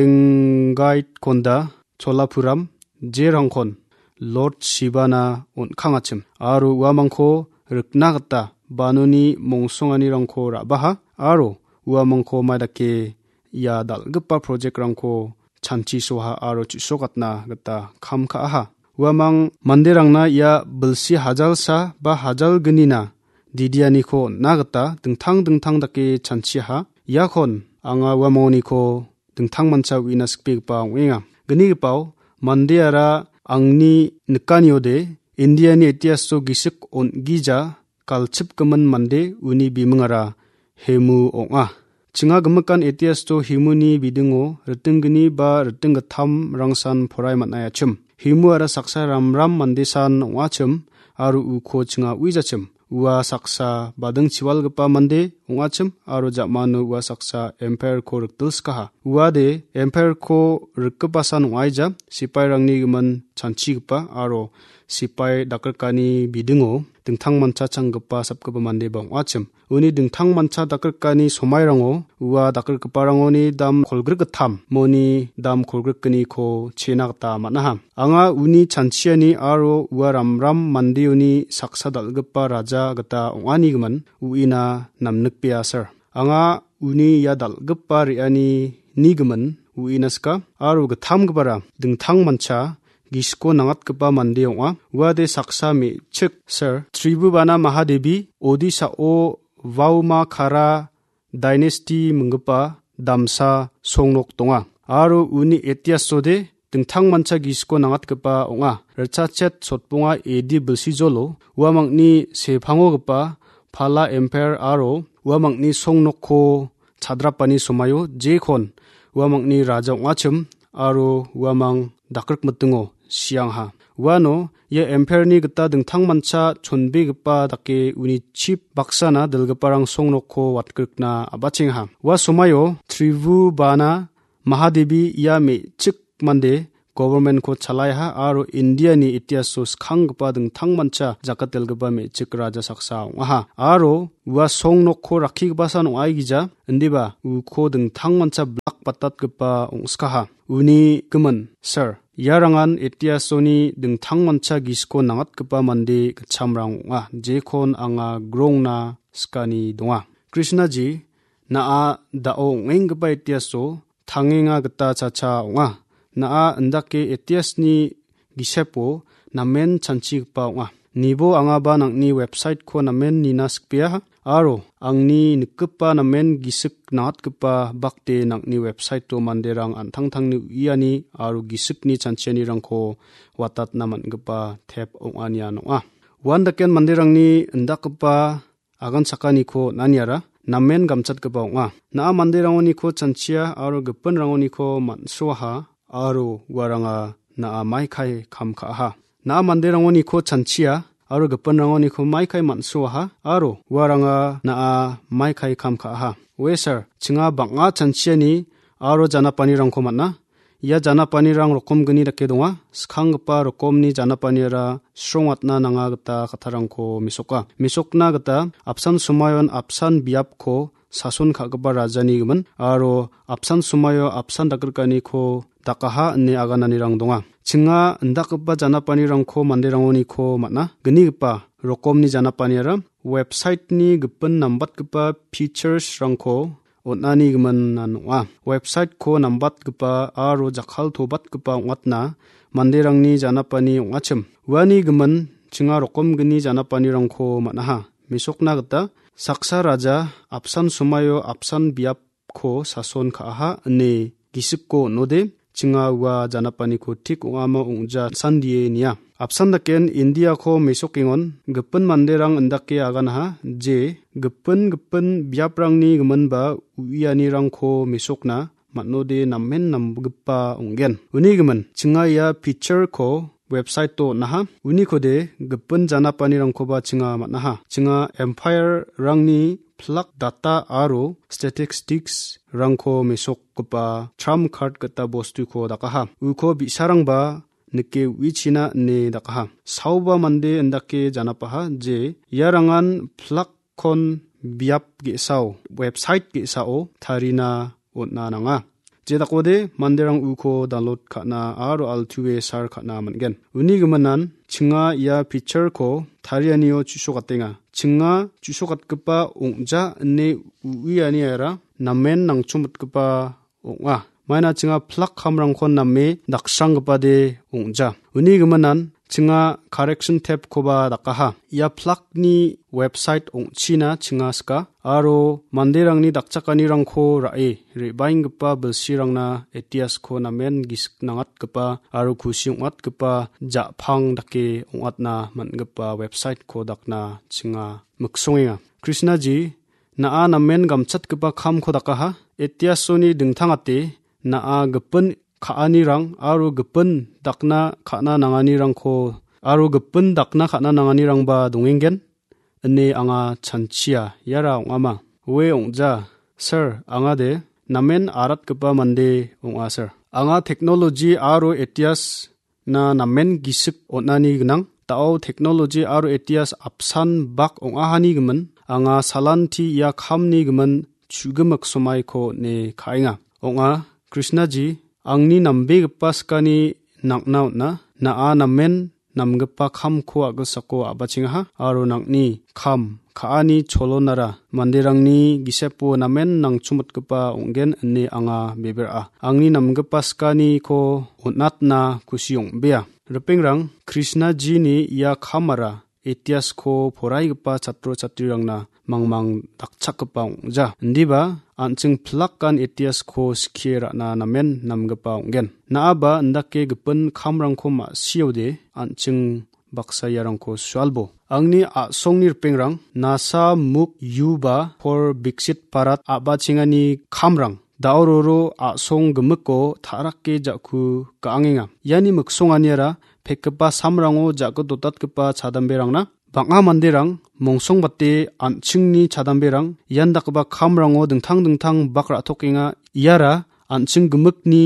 Gengait konda Cholapuram jerangkon Lord Shivana onkhangachim aro wamangko riknagata banoni mongsongani rangko rabaha aro uamangko maidake ya dalgpa project rangko chanchi soha aro chisokatna gata khamkha aha uamang manderangna ya bilsi hajalsa ba hajal gnina didiani ko nagata dingthang dake chanchi ha yakhon anga uamoni ko dingthang mancha wina spikpa wenga gni pau mandeara angni nikaniode indiani etias so gisik on gija kalchip kaman mande uni bimangara hemu onga chinga gamakan etias to himuni bidingo ritinggni ba ritinggatham rangsan phorai manayachim himu ara saksa ramram mandesan ongachim aru ukho chinga uijachim ua saksa badang chiwalgpa mande ongachim aru jamanu ua saksa empire ko riktilskaha ua de empire ko rikpasan ongaija sipai rangni gman chanchigpa aru sipai dakarkani bidingo dingthang mancha changgpa sapgpa mande bang achim uni dingthang mancha dakarkani somairango ua dakarkparangoni dam kholgrgatham moni dam kholgrkni ko chenagta manaha anga uni chanchiani aro ua ramram mandeuni saksa dalgpa raja gata ongani gman uina namnukpia sir anga uni ya dalgpa riani nigman uinaska aro gatham gbara dingthang mancha gisko nangatgpa mande onga wade saksa me chik sir Tribhuvana Mahadevi Odisha o Vauma Khara dynasty mungpa damsa songnok tonga aro uni etiasode dingthang mancha gisko nangatgpa onga rachachet sotponga edi bilsijolo uamangni sephangogpa Phala empire aro uamangni songnokko chadrapani somayo jekhon uamangni raja ongachim aro uamang dakrkmtungo siangha wano ye empire ni gata dingthang mancha chonbegpa dake uni chief baksana dilgaparang songnokko watkrikna abachingha wa somayo Tribhuvana Mahadevi ya me chik mande government ko chalai ha aro India ni itias so khang pa ding thang mancha jakatel gba me chik raja saksa ha aro wa song nok ko rakhi ba san ai gija ndiba u ko ding thang mancha blak patat gba ongska ha uni kuman sir yarangan itias soni ding thang mancha gisko nangat gba mande chamrang wa je khon anga grong na skani donga Krishna ji na a dao ngeng gba itias so thangenga gta chacha onga na a ndake etias ni gisepo namen chanchi pa nga nibo anga ba nang ni website ko namen ni naskpia aro angni nikpa namen gisik nat kpa bakte nang ni website to manderang anthang thang ni iani aro gisik ni chancheni rang ko watat naman gpa thep ongania no a wan daken manderang ni ndakpa agan sakani ko naniara namen gamchat kpa nga na manderangoni ko chanchia aro gpan rangoni ko mansroha aro waranga na mai khai kham kha ha na manderangoni ko chanchia aro gpan rangoni ko mai khai manso ha aro waranga na mai khai kham kha ha we sir chinga banga chanchia ni aro jana pani rang ko manna ya jana pani rang rokom gni rake donga skhang pa rokom ni jana pani ra strongwatna nanga gata katharang ko misokna gata apsan sumayon apsan biap ko sasun khagba rajani gman aro apsan sumayo apsan dakrkani ko takaha ne aganani rang donga chinga ndakpa janapani rangko manderangoni ko matna gnigpa rokomni janapani ra website ni gpan nambat gpa features rangko onani gman nanwa website ko nambat gpa aro jakhal thobat gpa watna manderangni janapani ongachim wani gman chinga rokom gni janapani rangko matna ha misokna gta saksa raja apsan sumayo apsan biap ko sason kha ne gisikko node chinga wa janapani ko thik ongama ongja sandie nia apsan daken India ko mesokingon gpan manderang andake agana ha je gpan biaprang ni gman ba uiani rang ko mesokna matnode nammen namgpa onggen uni gman chinga ya picture ko website to naha uni kode gpan janapani rang ko ba chinga matnaha chinga empire rangni plak data aro statistics rangko mesok kopa trump card kata bostu ko dakaha uko bisarang ba nike wichina ne dakaha sauba mande andake janapaha je yarangan plak kon biap ge sao website ge sao tharina otna nanga je dakode manderang uko download khana aro altuwe sar khana mangen uni gmanan chinga ya picture ko tharianio chusogatenga chinga chusogatgpa ongja ne uiani era namen nangchumutgpa onga maina chinga plak khamrangkhon namme daksranggpa de ongja uni gmanan chinga correction tab koba dakaha ya plak ni website ongchina chinga ska aro manderangni dakchakani rangkho rae rebaingpa bilsirangna etias ko namen gisk nangat gpa aro khusiungat gpa japhang dake ongatna mangpa website ko dakna chinga muksongenga Krishna ji na namen gamchat gpa kham kho dakaha etias soni dingthangate na gpan khaani rang aro gpan dakna khana nangani rangkho aro gpan dakna khana nangani rangba dongengen ane anga chanchia yara ongama we ongja sir anga de namen arat gpa mande onga sir anga technology aro etias na namen gisik onani gnang tao technology aro etias apsan bak onga hani gman anga salanti ya khamni gman chugemak somai ko ne khainga onga Krishna ji angni nambe gpaskani naknaw na namen namgpa kham kho agasako abachinga aro nangni kham khaani cholonara mandirangni gisepo namen nangchumutgpa onggen ane anga bebera angni namgpaskani ko onatna kusiong bea rupingrang Krishna ji ni ya khamara etias ko phoraigpa chatro chatrirangna mangmang dakchakpa ongja ndiba anching plakkan etias ko skiera na namen namgpa onggen naaba ndake gpan khamrangko ma siode anching baksayarangko swalbo angni asongni rpengrang nasa muk yuba for biksit parat abachingani khamrang daororo asong gmko tharakke jakhu kaangenga yani muksonganiara pekpa samrango jakko dotatgpa chadamberangna banga manderang mongsongbate anchingni chadamberang yandakba khamrango dingtang bakra tokenga iara anching gmukni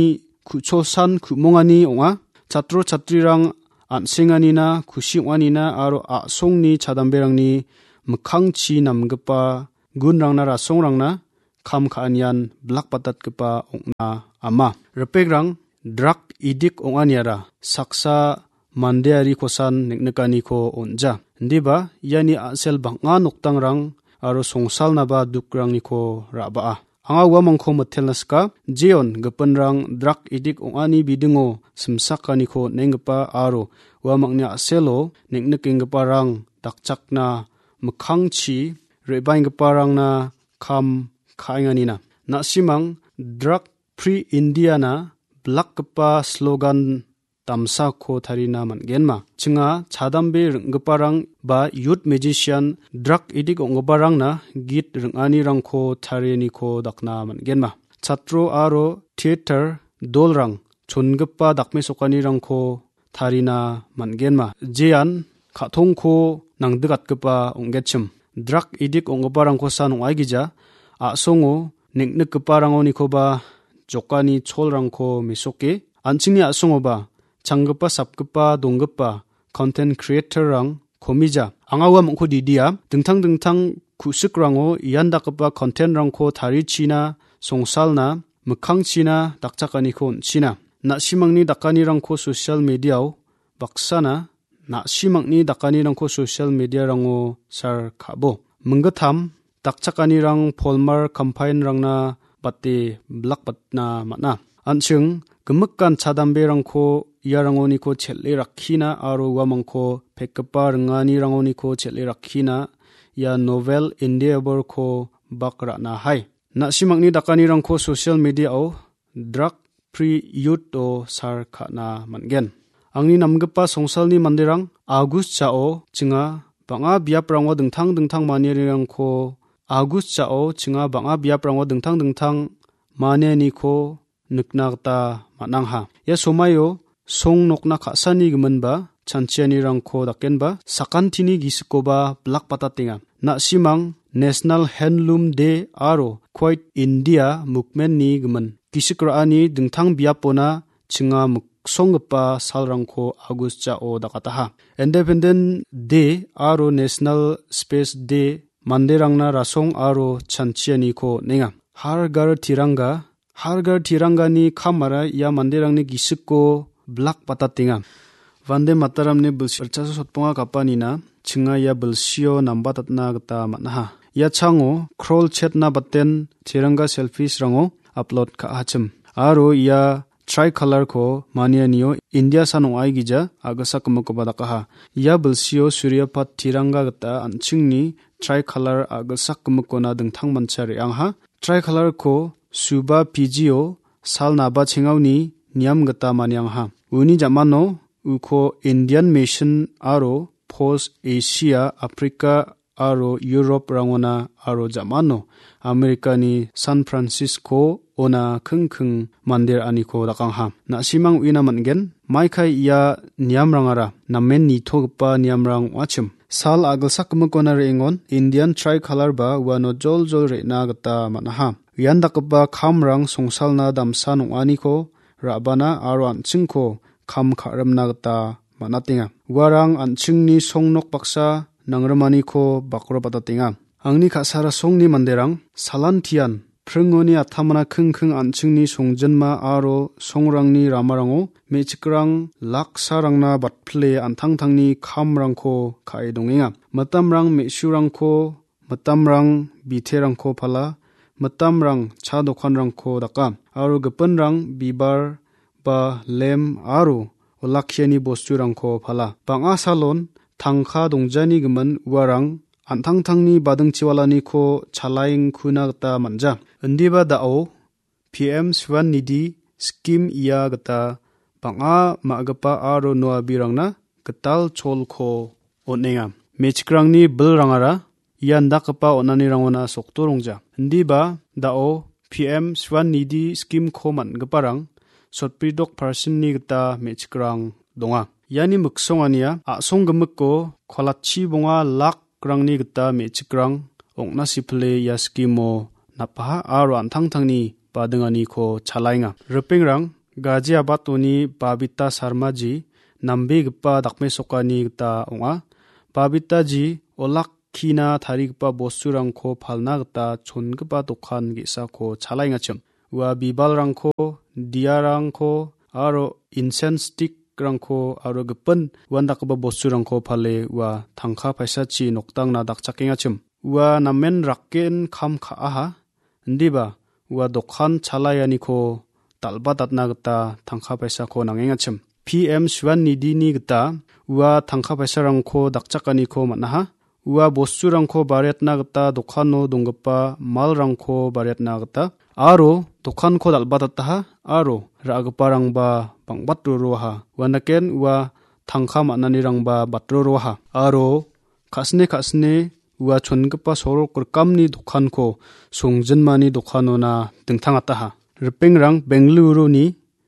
kuchosan kumongani onga. Chatro chatrang ansinganina kusiwanina aro asongni chadamberangni mkhangchi namgpa gunrangna rasongrangna kham khaanian blak patatgpa ongna ama. Repegrang drug idik onganiara saksa mandeari kosan neknekani ko onja. Ndiba yani asel banga noktangrang aro songsal naba dukrangni ko rabaa. Anga wamangko mathelnaska jeon gapanrang drug idik ongani bidingo simsakani ko nengpa aro wamangnya aselo neknekengpa rang dakchakna mkhangchi rebaingpa rangna kham khainganina. Nasimang drug free India na blakpa slogan tamsa ko tharina mangenma. Chinga chadambe renggeparang ba youth magician drug idik onggeparang na git rengani rangko thareni ko dakna mangenma. Chatro aro theater dolrang chongepa dakme sokani rangko tharina mangenma. Jean khathongko nangdegatgepa onggetchim. Drug idik onggeparang ko san ongaigija asongo neknekgeparangoni ko ba jokani cholrangko misoke anchingni asongo ba changgpa sapgpa dongpa content creator rang komija angawa mongko didia dingtang kusukrango iandakpa content rangko tarichina songsalna mkhangchina dakchakani ko onchina. Nasimangni dakani rangko social media baksana nasimangni dakani rangko social media rango sar khabo munggatham dakchakani rang polmar campaign rangna bate blakpatna mana. Anching gemukkan chadambe rangko iarangoni ko chelli rakhina aro wamangko pekpa rengani rangoni ko chelli rakhina ya novel endeavor ko bakra na hai. Nasimangni dakani rangko social media o drug free youth o sar khana mangen. Angni namgepa songsalni manderang August chao chinga banga biaprangwa dingtang maneri rangko August chao chinga banga biaprangwa dingtang maneni ko nuknagta manangha. Ya somayo song nokna khasani gemenba chanchiani rangko dakenba sakantini gisikoba blak patatinga. Nasimang National Handloom Day aro Quiet India movement ni gemen. Gisikraani dingtang biapona chinga muksongpa salrangko August chao dakataha. Independent Day aro National Space Day manderangna rasong aro chanchiani ko nenga. Har Gar tiranga ni khamara ya manderangni gisikko blak patatinga. Vande mataramne bulsirchaso sotponga kapanina chinga ya bulsio nambatatna gata manha. Ya chango scroll chatna batten tiranga selfies rango upload ka hachim. Aro ya tricolor ko manianiyo India sanong aigija agasa kumako badakaha. Ya bulsio suryapat tiranga gata anchingni tricolor agasa kumako na dingtang manchari angha. Tricolor ko suba PGO sal naba chengawni niam gata maniangha. Uni jamano uko Indian Mission aro Post Asia Africa aro Europe rangona aro jamano Amerikani San Francisco ona khungkhung mandir aniko dakangha. Nasimang uina mangen maikai iya niam rangara namen nithogpa niamrang wachim. Sal agalsak mukona reingon Indian tricolor ba wano jol reina gata manaha. Yandakba khamrang songsalna damsa nongani ko rabana aro anchingko kham kharamna gata manatinga. Warang anchingni songnok baksa nangramani ko bakro patatinga. Angni khasara songni manderang salantian prungoni athamana khungkhung anchingni songjenma aro songrangni ramarango mechikrang laksarangna batple antangtangni khamrangko khaidongenga. Matamrang meshurangko matamrang biterangko phala matamrang cha dokhanrangko daka aro gepenrang bibar ba lem aro olakhiani bosturangko phala banga salon tangkha dongjani gemen warang antangtangni badingchiwalani ko chalaing khuna gata manja. Indiba dao PM Swan Nidhi scheme iya gata banga magapa aro noabirangna getal cholko onenga. Mechkrangni bilrangara iandakpa onani rangona soktorongja. Indiba dao PM Swan Nidhi scheme ko mangaparang sotpridok person ni gata mechkrang donga. Yani muksongania asong gemukko kholachi bonga lak krangni gata mechikrang ongna siple ya skimo napaha aro antangtangni badengani ko chalainga. Repengrang Gaziabadoni Babita Sarmaji nambegipa dakmesokani gita ong·a. Babitaji olakkina tarigipa bosturangko palna gita chongipa dokan ge·sako chalaengachim. Ua bibalrangko, diarangko aro incense stick-rangko aro gipin uan dakgipa bosturangko pale ua tangka paisachi noktangna dakchakengachim. Ua namen rakken kam ka·aha indiba ua dokan chalayaniko dalbadatna gita tangka paisako nangengachim. PM Swan Nidini gita ua tangka paisarangko dakchakaniko man·aha. Ua bosturangko bariatna gita dokano donggipa malrangko bariatna gita aro dokanko dalbadataha aro ra·giparangba bang·batroroaha. Uanaken ua tangka man·nanirangba batroroaha aro ka·sine ua chongipa sorok rikamni dokanko songjinmani dokanona dingtangataha. Ripengrang Bengaluru-ni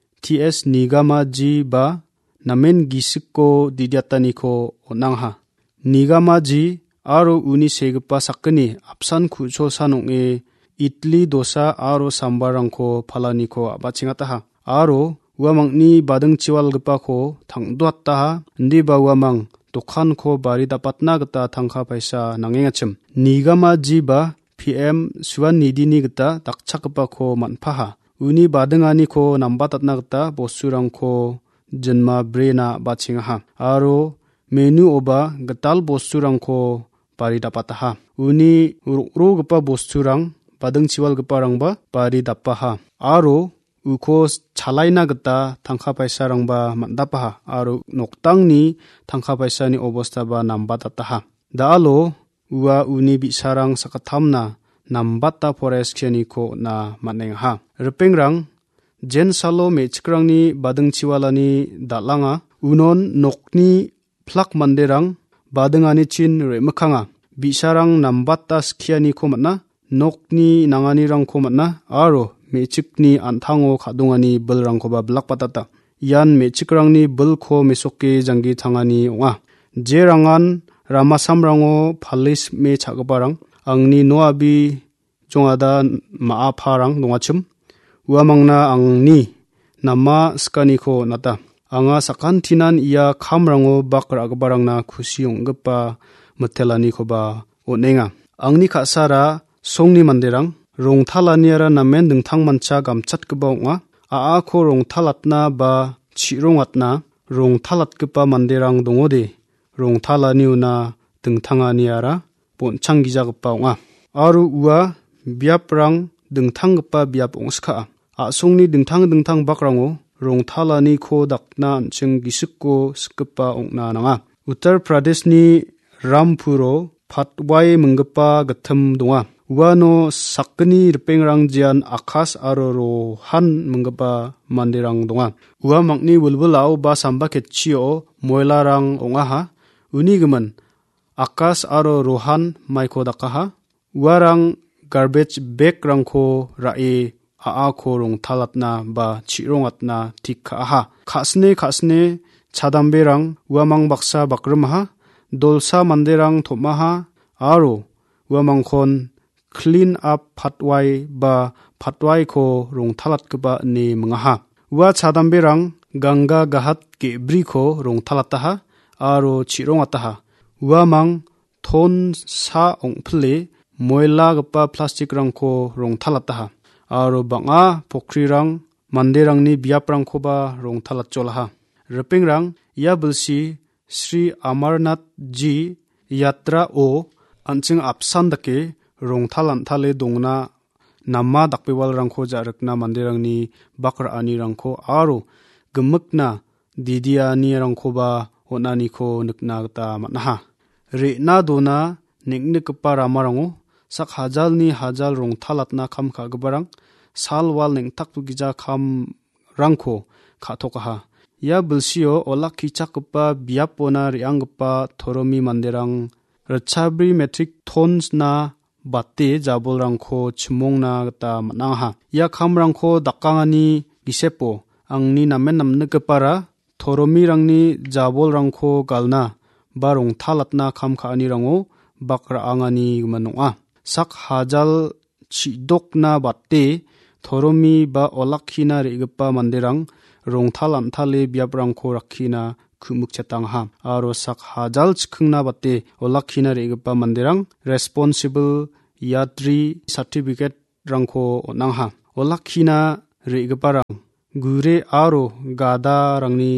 TS Nigamaji ba namen gisikko didiataniko onangha. Nigamaji aro uni segipa sakgni apsan kuchosan ong·e idli dosa aro sambarangko palaniko abachingataha. Aro uamangni badingchiwalgipako tangduattaha indiba uamang dokanko bari dapatna gita tangka paisa nangengachim. Nigamaji ba PM Swan Nidini gita dakchakgipako man·paha. Uni badinganiko nambatatna gita bosturangko jinma brena bachingaha. Aro menu oba gital bosturangko bari dapataha. Uni ro-gipa bosturang badingchiwalgiparangba bari dapaha. Aro uko chalaina gita tangka paisarangba mandapaha. Aro noktangni tangka paisani obostaba nambatataha. Daalo ua uni bisarang sakatamna nambata forestkeniko na manengha. Ripengrang jen salo mechikrangni badingchiwalani dalanga unon nokni plak manderang badingani chin remkhanga. Bisarang nambata skianiko man·a nokni nanganirangko man·a aro mechikni antango kadongani bilrangkoba blakpatata. Ian mechikrangni bilko mesoke janggi tangani ong·a. Jerangan ramasamrango palis me cha·giparang angni noabi jongada ma·aparang dongachim. Uamangna angni nama skaniko nata. Anga sakantinan ia kamrango bak ra·giparangna kusi ong·gipa mitelanikoba on·enga. Angni ka·sara songni manderang rongtalaniara namen dingtangmancha gamchatgipa ong·a. A·ako rongtalatna ba chi·rongatna rongtalatgipa manderang dongode rongtalani una dingtanganiara bonchanggijagipa ong·a. Aro ua biaprang dingtanggipa biap ong·ska. A·songni dingtang bakrango rongtalaniko dakna an·ching gisikko sikgipa ong·na nanga. Uttar Pradeshni Rampuro Patwai minggipa gitim donga. Uano sakgni ripengrang jian Akas aro Rohan minggipa manderang donga. Ua mangni wilwilao ba samba ketchio moilarang ong·aha. Uni gimin Akas aro Rohan maiko dakaha. Uarang garbage bag rangko ra·e a·ako rongtalatna ba chi·rongatna tik ka·aha. Ka·sine chadamberang uamang baksa bakrimaha. Dolsa manderang tom·aha aro uamangkon clean up Patwai ba Patwaiko rongtalatgipa ine mingaha. Ua chadamberang ganga gahat gebriko rongtalataha aro chi·rongataha. Uamang ton sa ong·pile moilagipa plastikrangko rongtalataha. Aro bang·a pokrirang manderangni biaprangkoba rongtalatjolaha. Ripengrang ia bilsi Sri Amarnath Ji Yatra o an·ching apsan dake rongtalantale dongna nama dakbewalrangko ja·rikna manderangni bak ra·anirangko aro gimikna didianirangkoba on·aniko nikna gita man·aha. Re·na dona neng·nikgipa ramarango sak hajalni hajal rongtalatna kam ka·giparang salwal neng·takgija kamrangko ka·tokaha. Ia bilsio olakkichakgipa biapona re·anggipa toromi manderang ritchabri metrik tonsna bate jabolrangko chimongna gita man·angha. Ia kamrangko dakangani gisepo angni namen namnigipara toromirangni jabolrangko galna ba rongtalatna kam ka·anirango bak ra·angani gimin ong·a. Sak hajal chidokna bate thoromi ba olakhina regipa manderang rongthal amthale biaprangko rakhina khumuk chetangha aro sak hajal chikhingna bate olakhina regipa manderang responsible yatri certificate rangko onangha olakhina regiparang gure aro gada rangni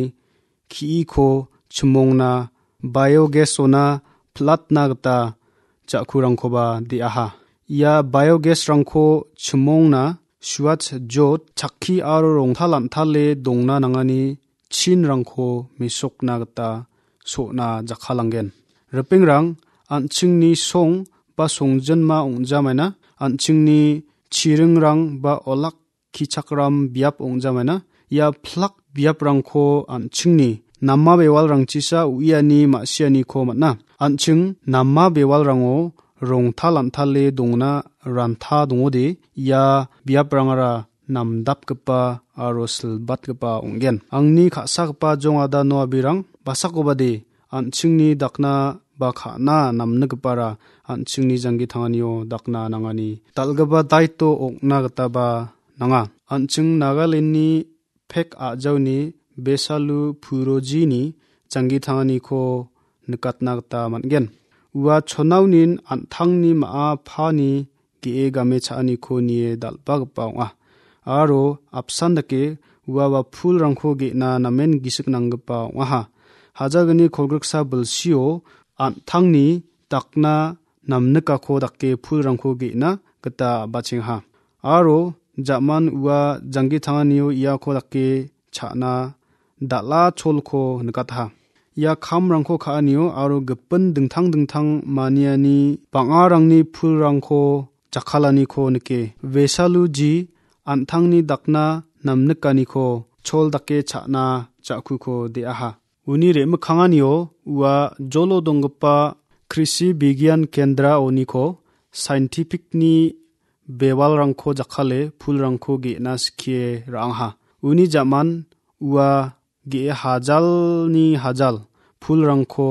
khiiko chumongna biogas ona platna gata jakurangkoba diaha ia biogas rangko chumongna suat jot chakki aro rongthal amthale dongna nangani chin rangko misokna gata sona jakhalanggen repingrang anchingni song ba songjenma ongjamaina anchingni chiringrang ba olak kichakram biap ongjamaina ia plak biap rangko anchingni namma bewal rangchisa uiani masiani ko matna anching namma bewal rango rongthal amthale dongna rantha dongode ia biap rangara namdapgpa aro silbatgpa onggen angni khasagpa jongada no abirang basakobade anchingni dakna ba khana namnigpara anchingni jangi thanganio dakna nangani talgaba daito okna gtaba nanga anching Nagalandni phek ajawni besalu purojini jangi thangani ko nikatna gta mangen ua chonaunin anthangni ma phani ge game chani ko nie dalpa gpa onga aro apsandake ua ba phul rangkho ge na namen gisik nanggpa onga hajagni kolgriksa bulsio anthangni takna namnika ko dakke phul rangkho ge na gta bachingha aro jaman ua jangi thanganio ia ko dakke chana dala cholko nikatha ia khamrangko khaanio aro gipin dingthang maniani bangarangni phulrangko jakhalani ko nike vesaluji anthangni dakna namnikani ko chol dakke chana chaku ko deaha uni remkhanganio ua jolo dongpa krishi bigyan kendra oniko scientific ni bewalrangko jakhale phulrangko ge na skie rangha uni jaman ua ge hajalni hajal phulrangko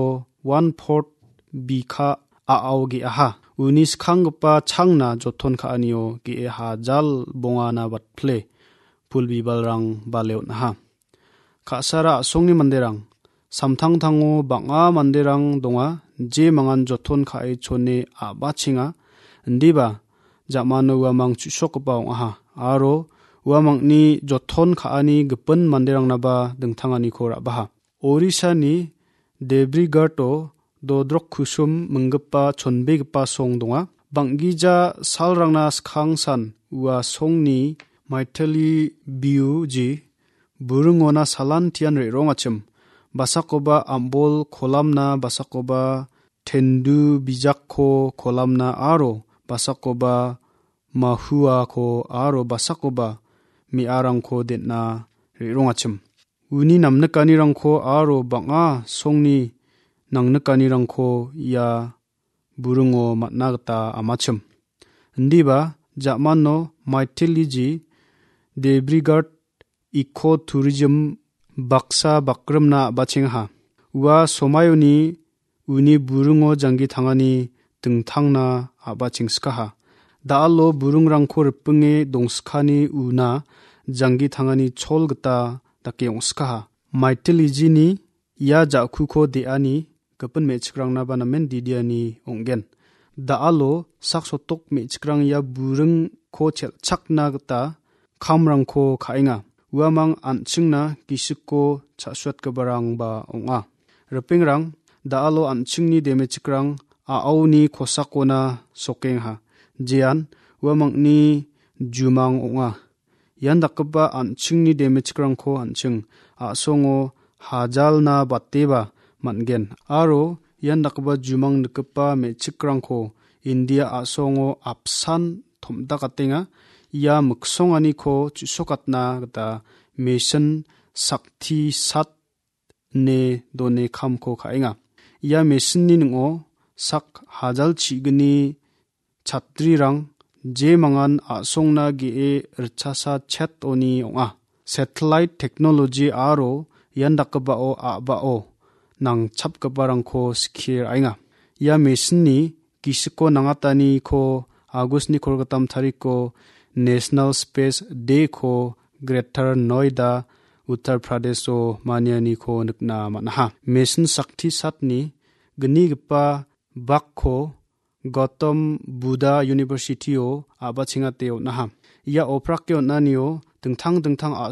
1/4 bikha aau ge aha uni skhangpa changna jothon khaanio ge hajal bongana batple phulbibalrang baleon ha khasara songni manderang samthangthango banga manderang donga je mangan jothon khae chone abachinga ndiba jamano wamang chusokpa ha aro wamangni jothon khaani gipin manderang naba dingthangani khora baha Orissa ni Debrigato dodrok khusum mungpa chonbegpa song donga bangija salrangna skhangsan ua songni maithili biu ji burungona salan tian re rongachim basakoba ambol kholamna basakoba thendu bijakko kholamna aro basakoba mahua ko aro basakoba miarangko denna re rongachim uni namnakani rangko aro banga songni nangnakani rangko ya burungo matnagta amachim ndiba jamano maithiliji Debrigad eco tourism baksa bakramna bachingha ua somayoni uni burungo jangi thangani tingthangna abachingskaha daalo burungrangko ripinge dongskani una jangi thangani cholgta dake ongskaha maithiliji ia jakhuko deani gapun mechikrangna banamen didiani onggen daalo saksotok mechikrang ya burung ko chelchakna gta khamrangko khainga uamang anchingna kisikko chaswat kabarang ba onga repingrang daalo anchingni demechikrang aawni khosakona sokengha jian uamangni jumang onga yandakba anchingni demechikrangko anching asongo hajalna bateba mangen aro yandakba jumang nikpa mechikrangko India asongo apsan thomdakatenga ia muksongani ko chusokatna gata mission sakti sat ne done khamko khainga ia mission ni ningo sak hajal chigni chatrirang je mangan asongna ge rchasa chat oni onga satellite technology aro yandakbao abao nang chapkabarangko skir ainga ia mission ni kisiko nangatani ko August ni kolgatam tariko national space day को greater Noida उत्तर प्रदेशो मानियानी को नकना Manha mission शक्ति सातनी गनीगपा बाखो गौतम बुद्धा यूनिवर्सिटीओ आबाचिंगा तेओ नहा या ओप्राक्यो नानियो तंथांग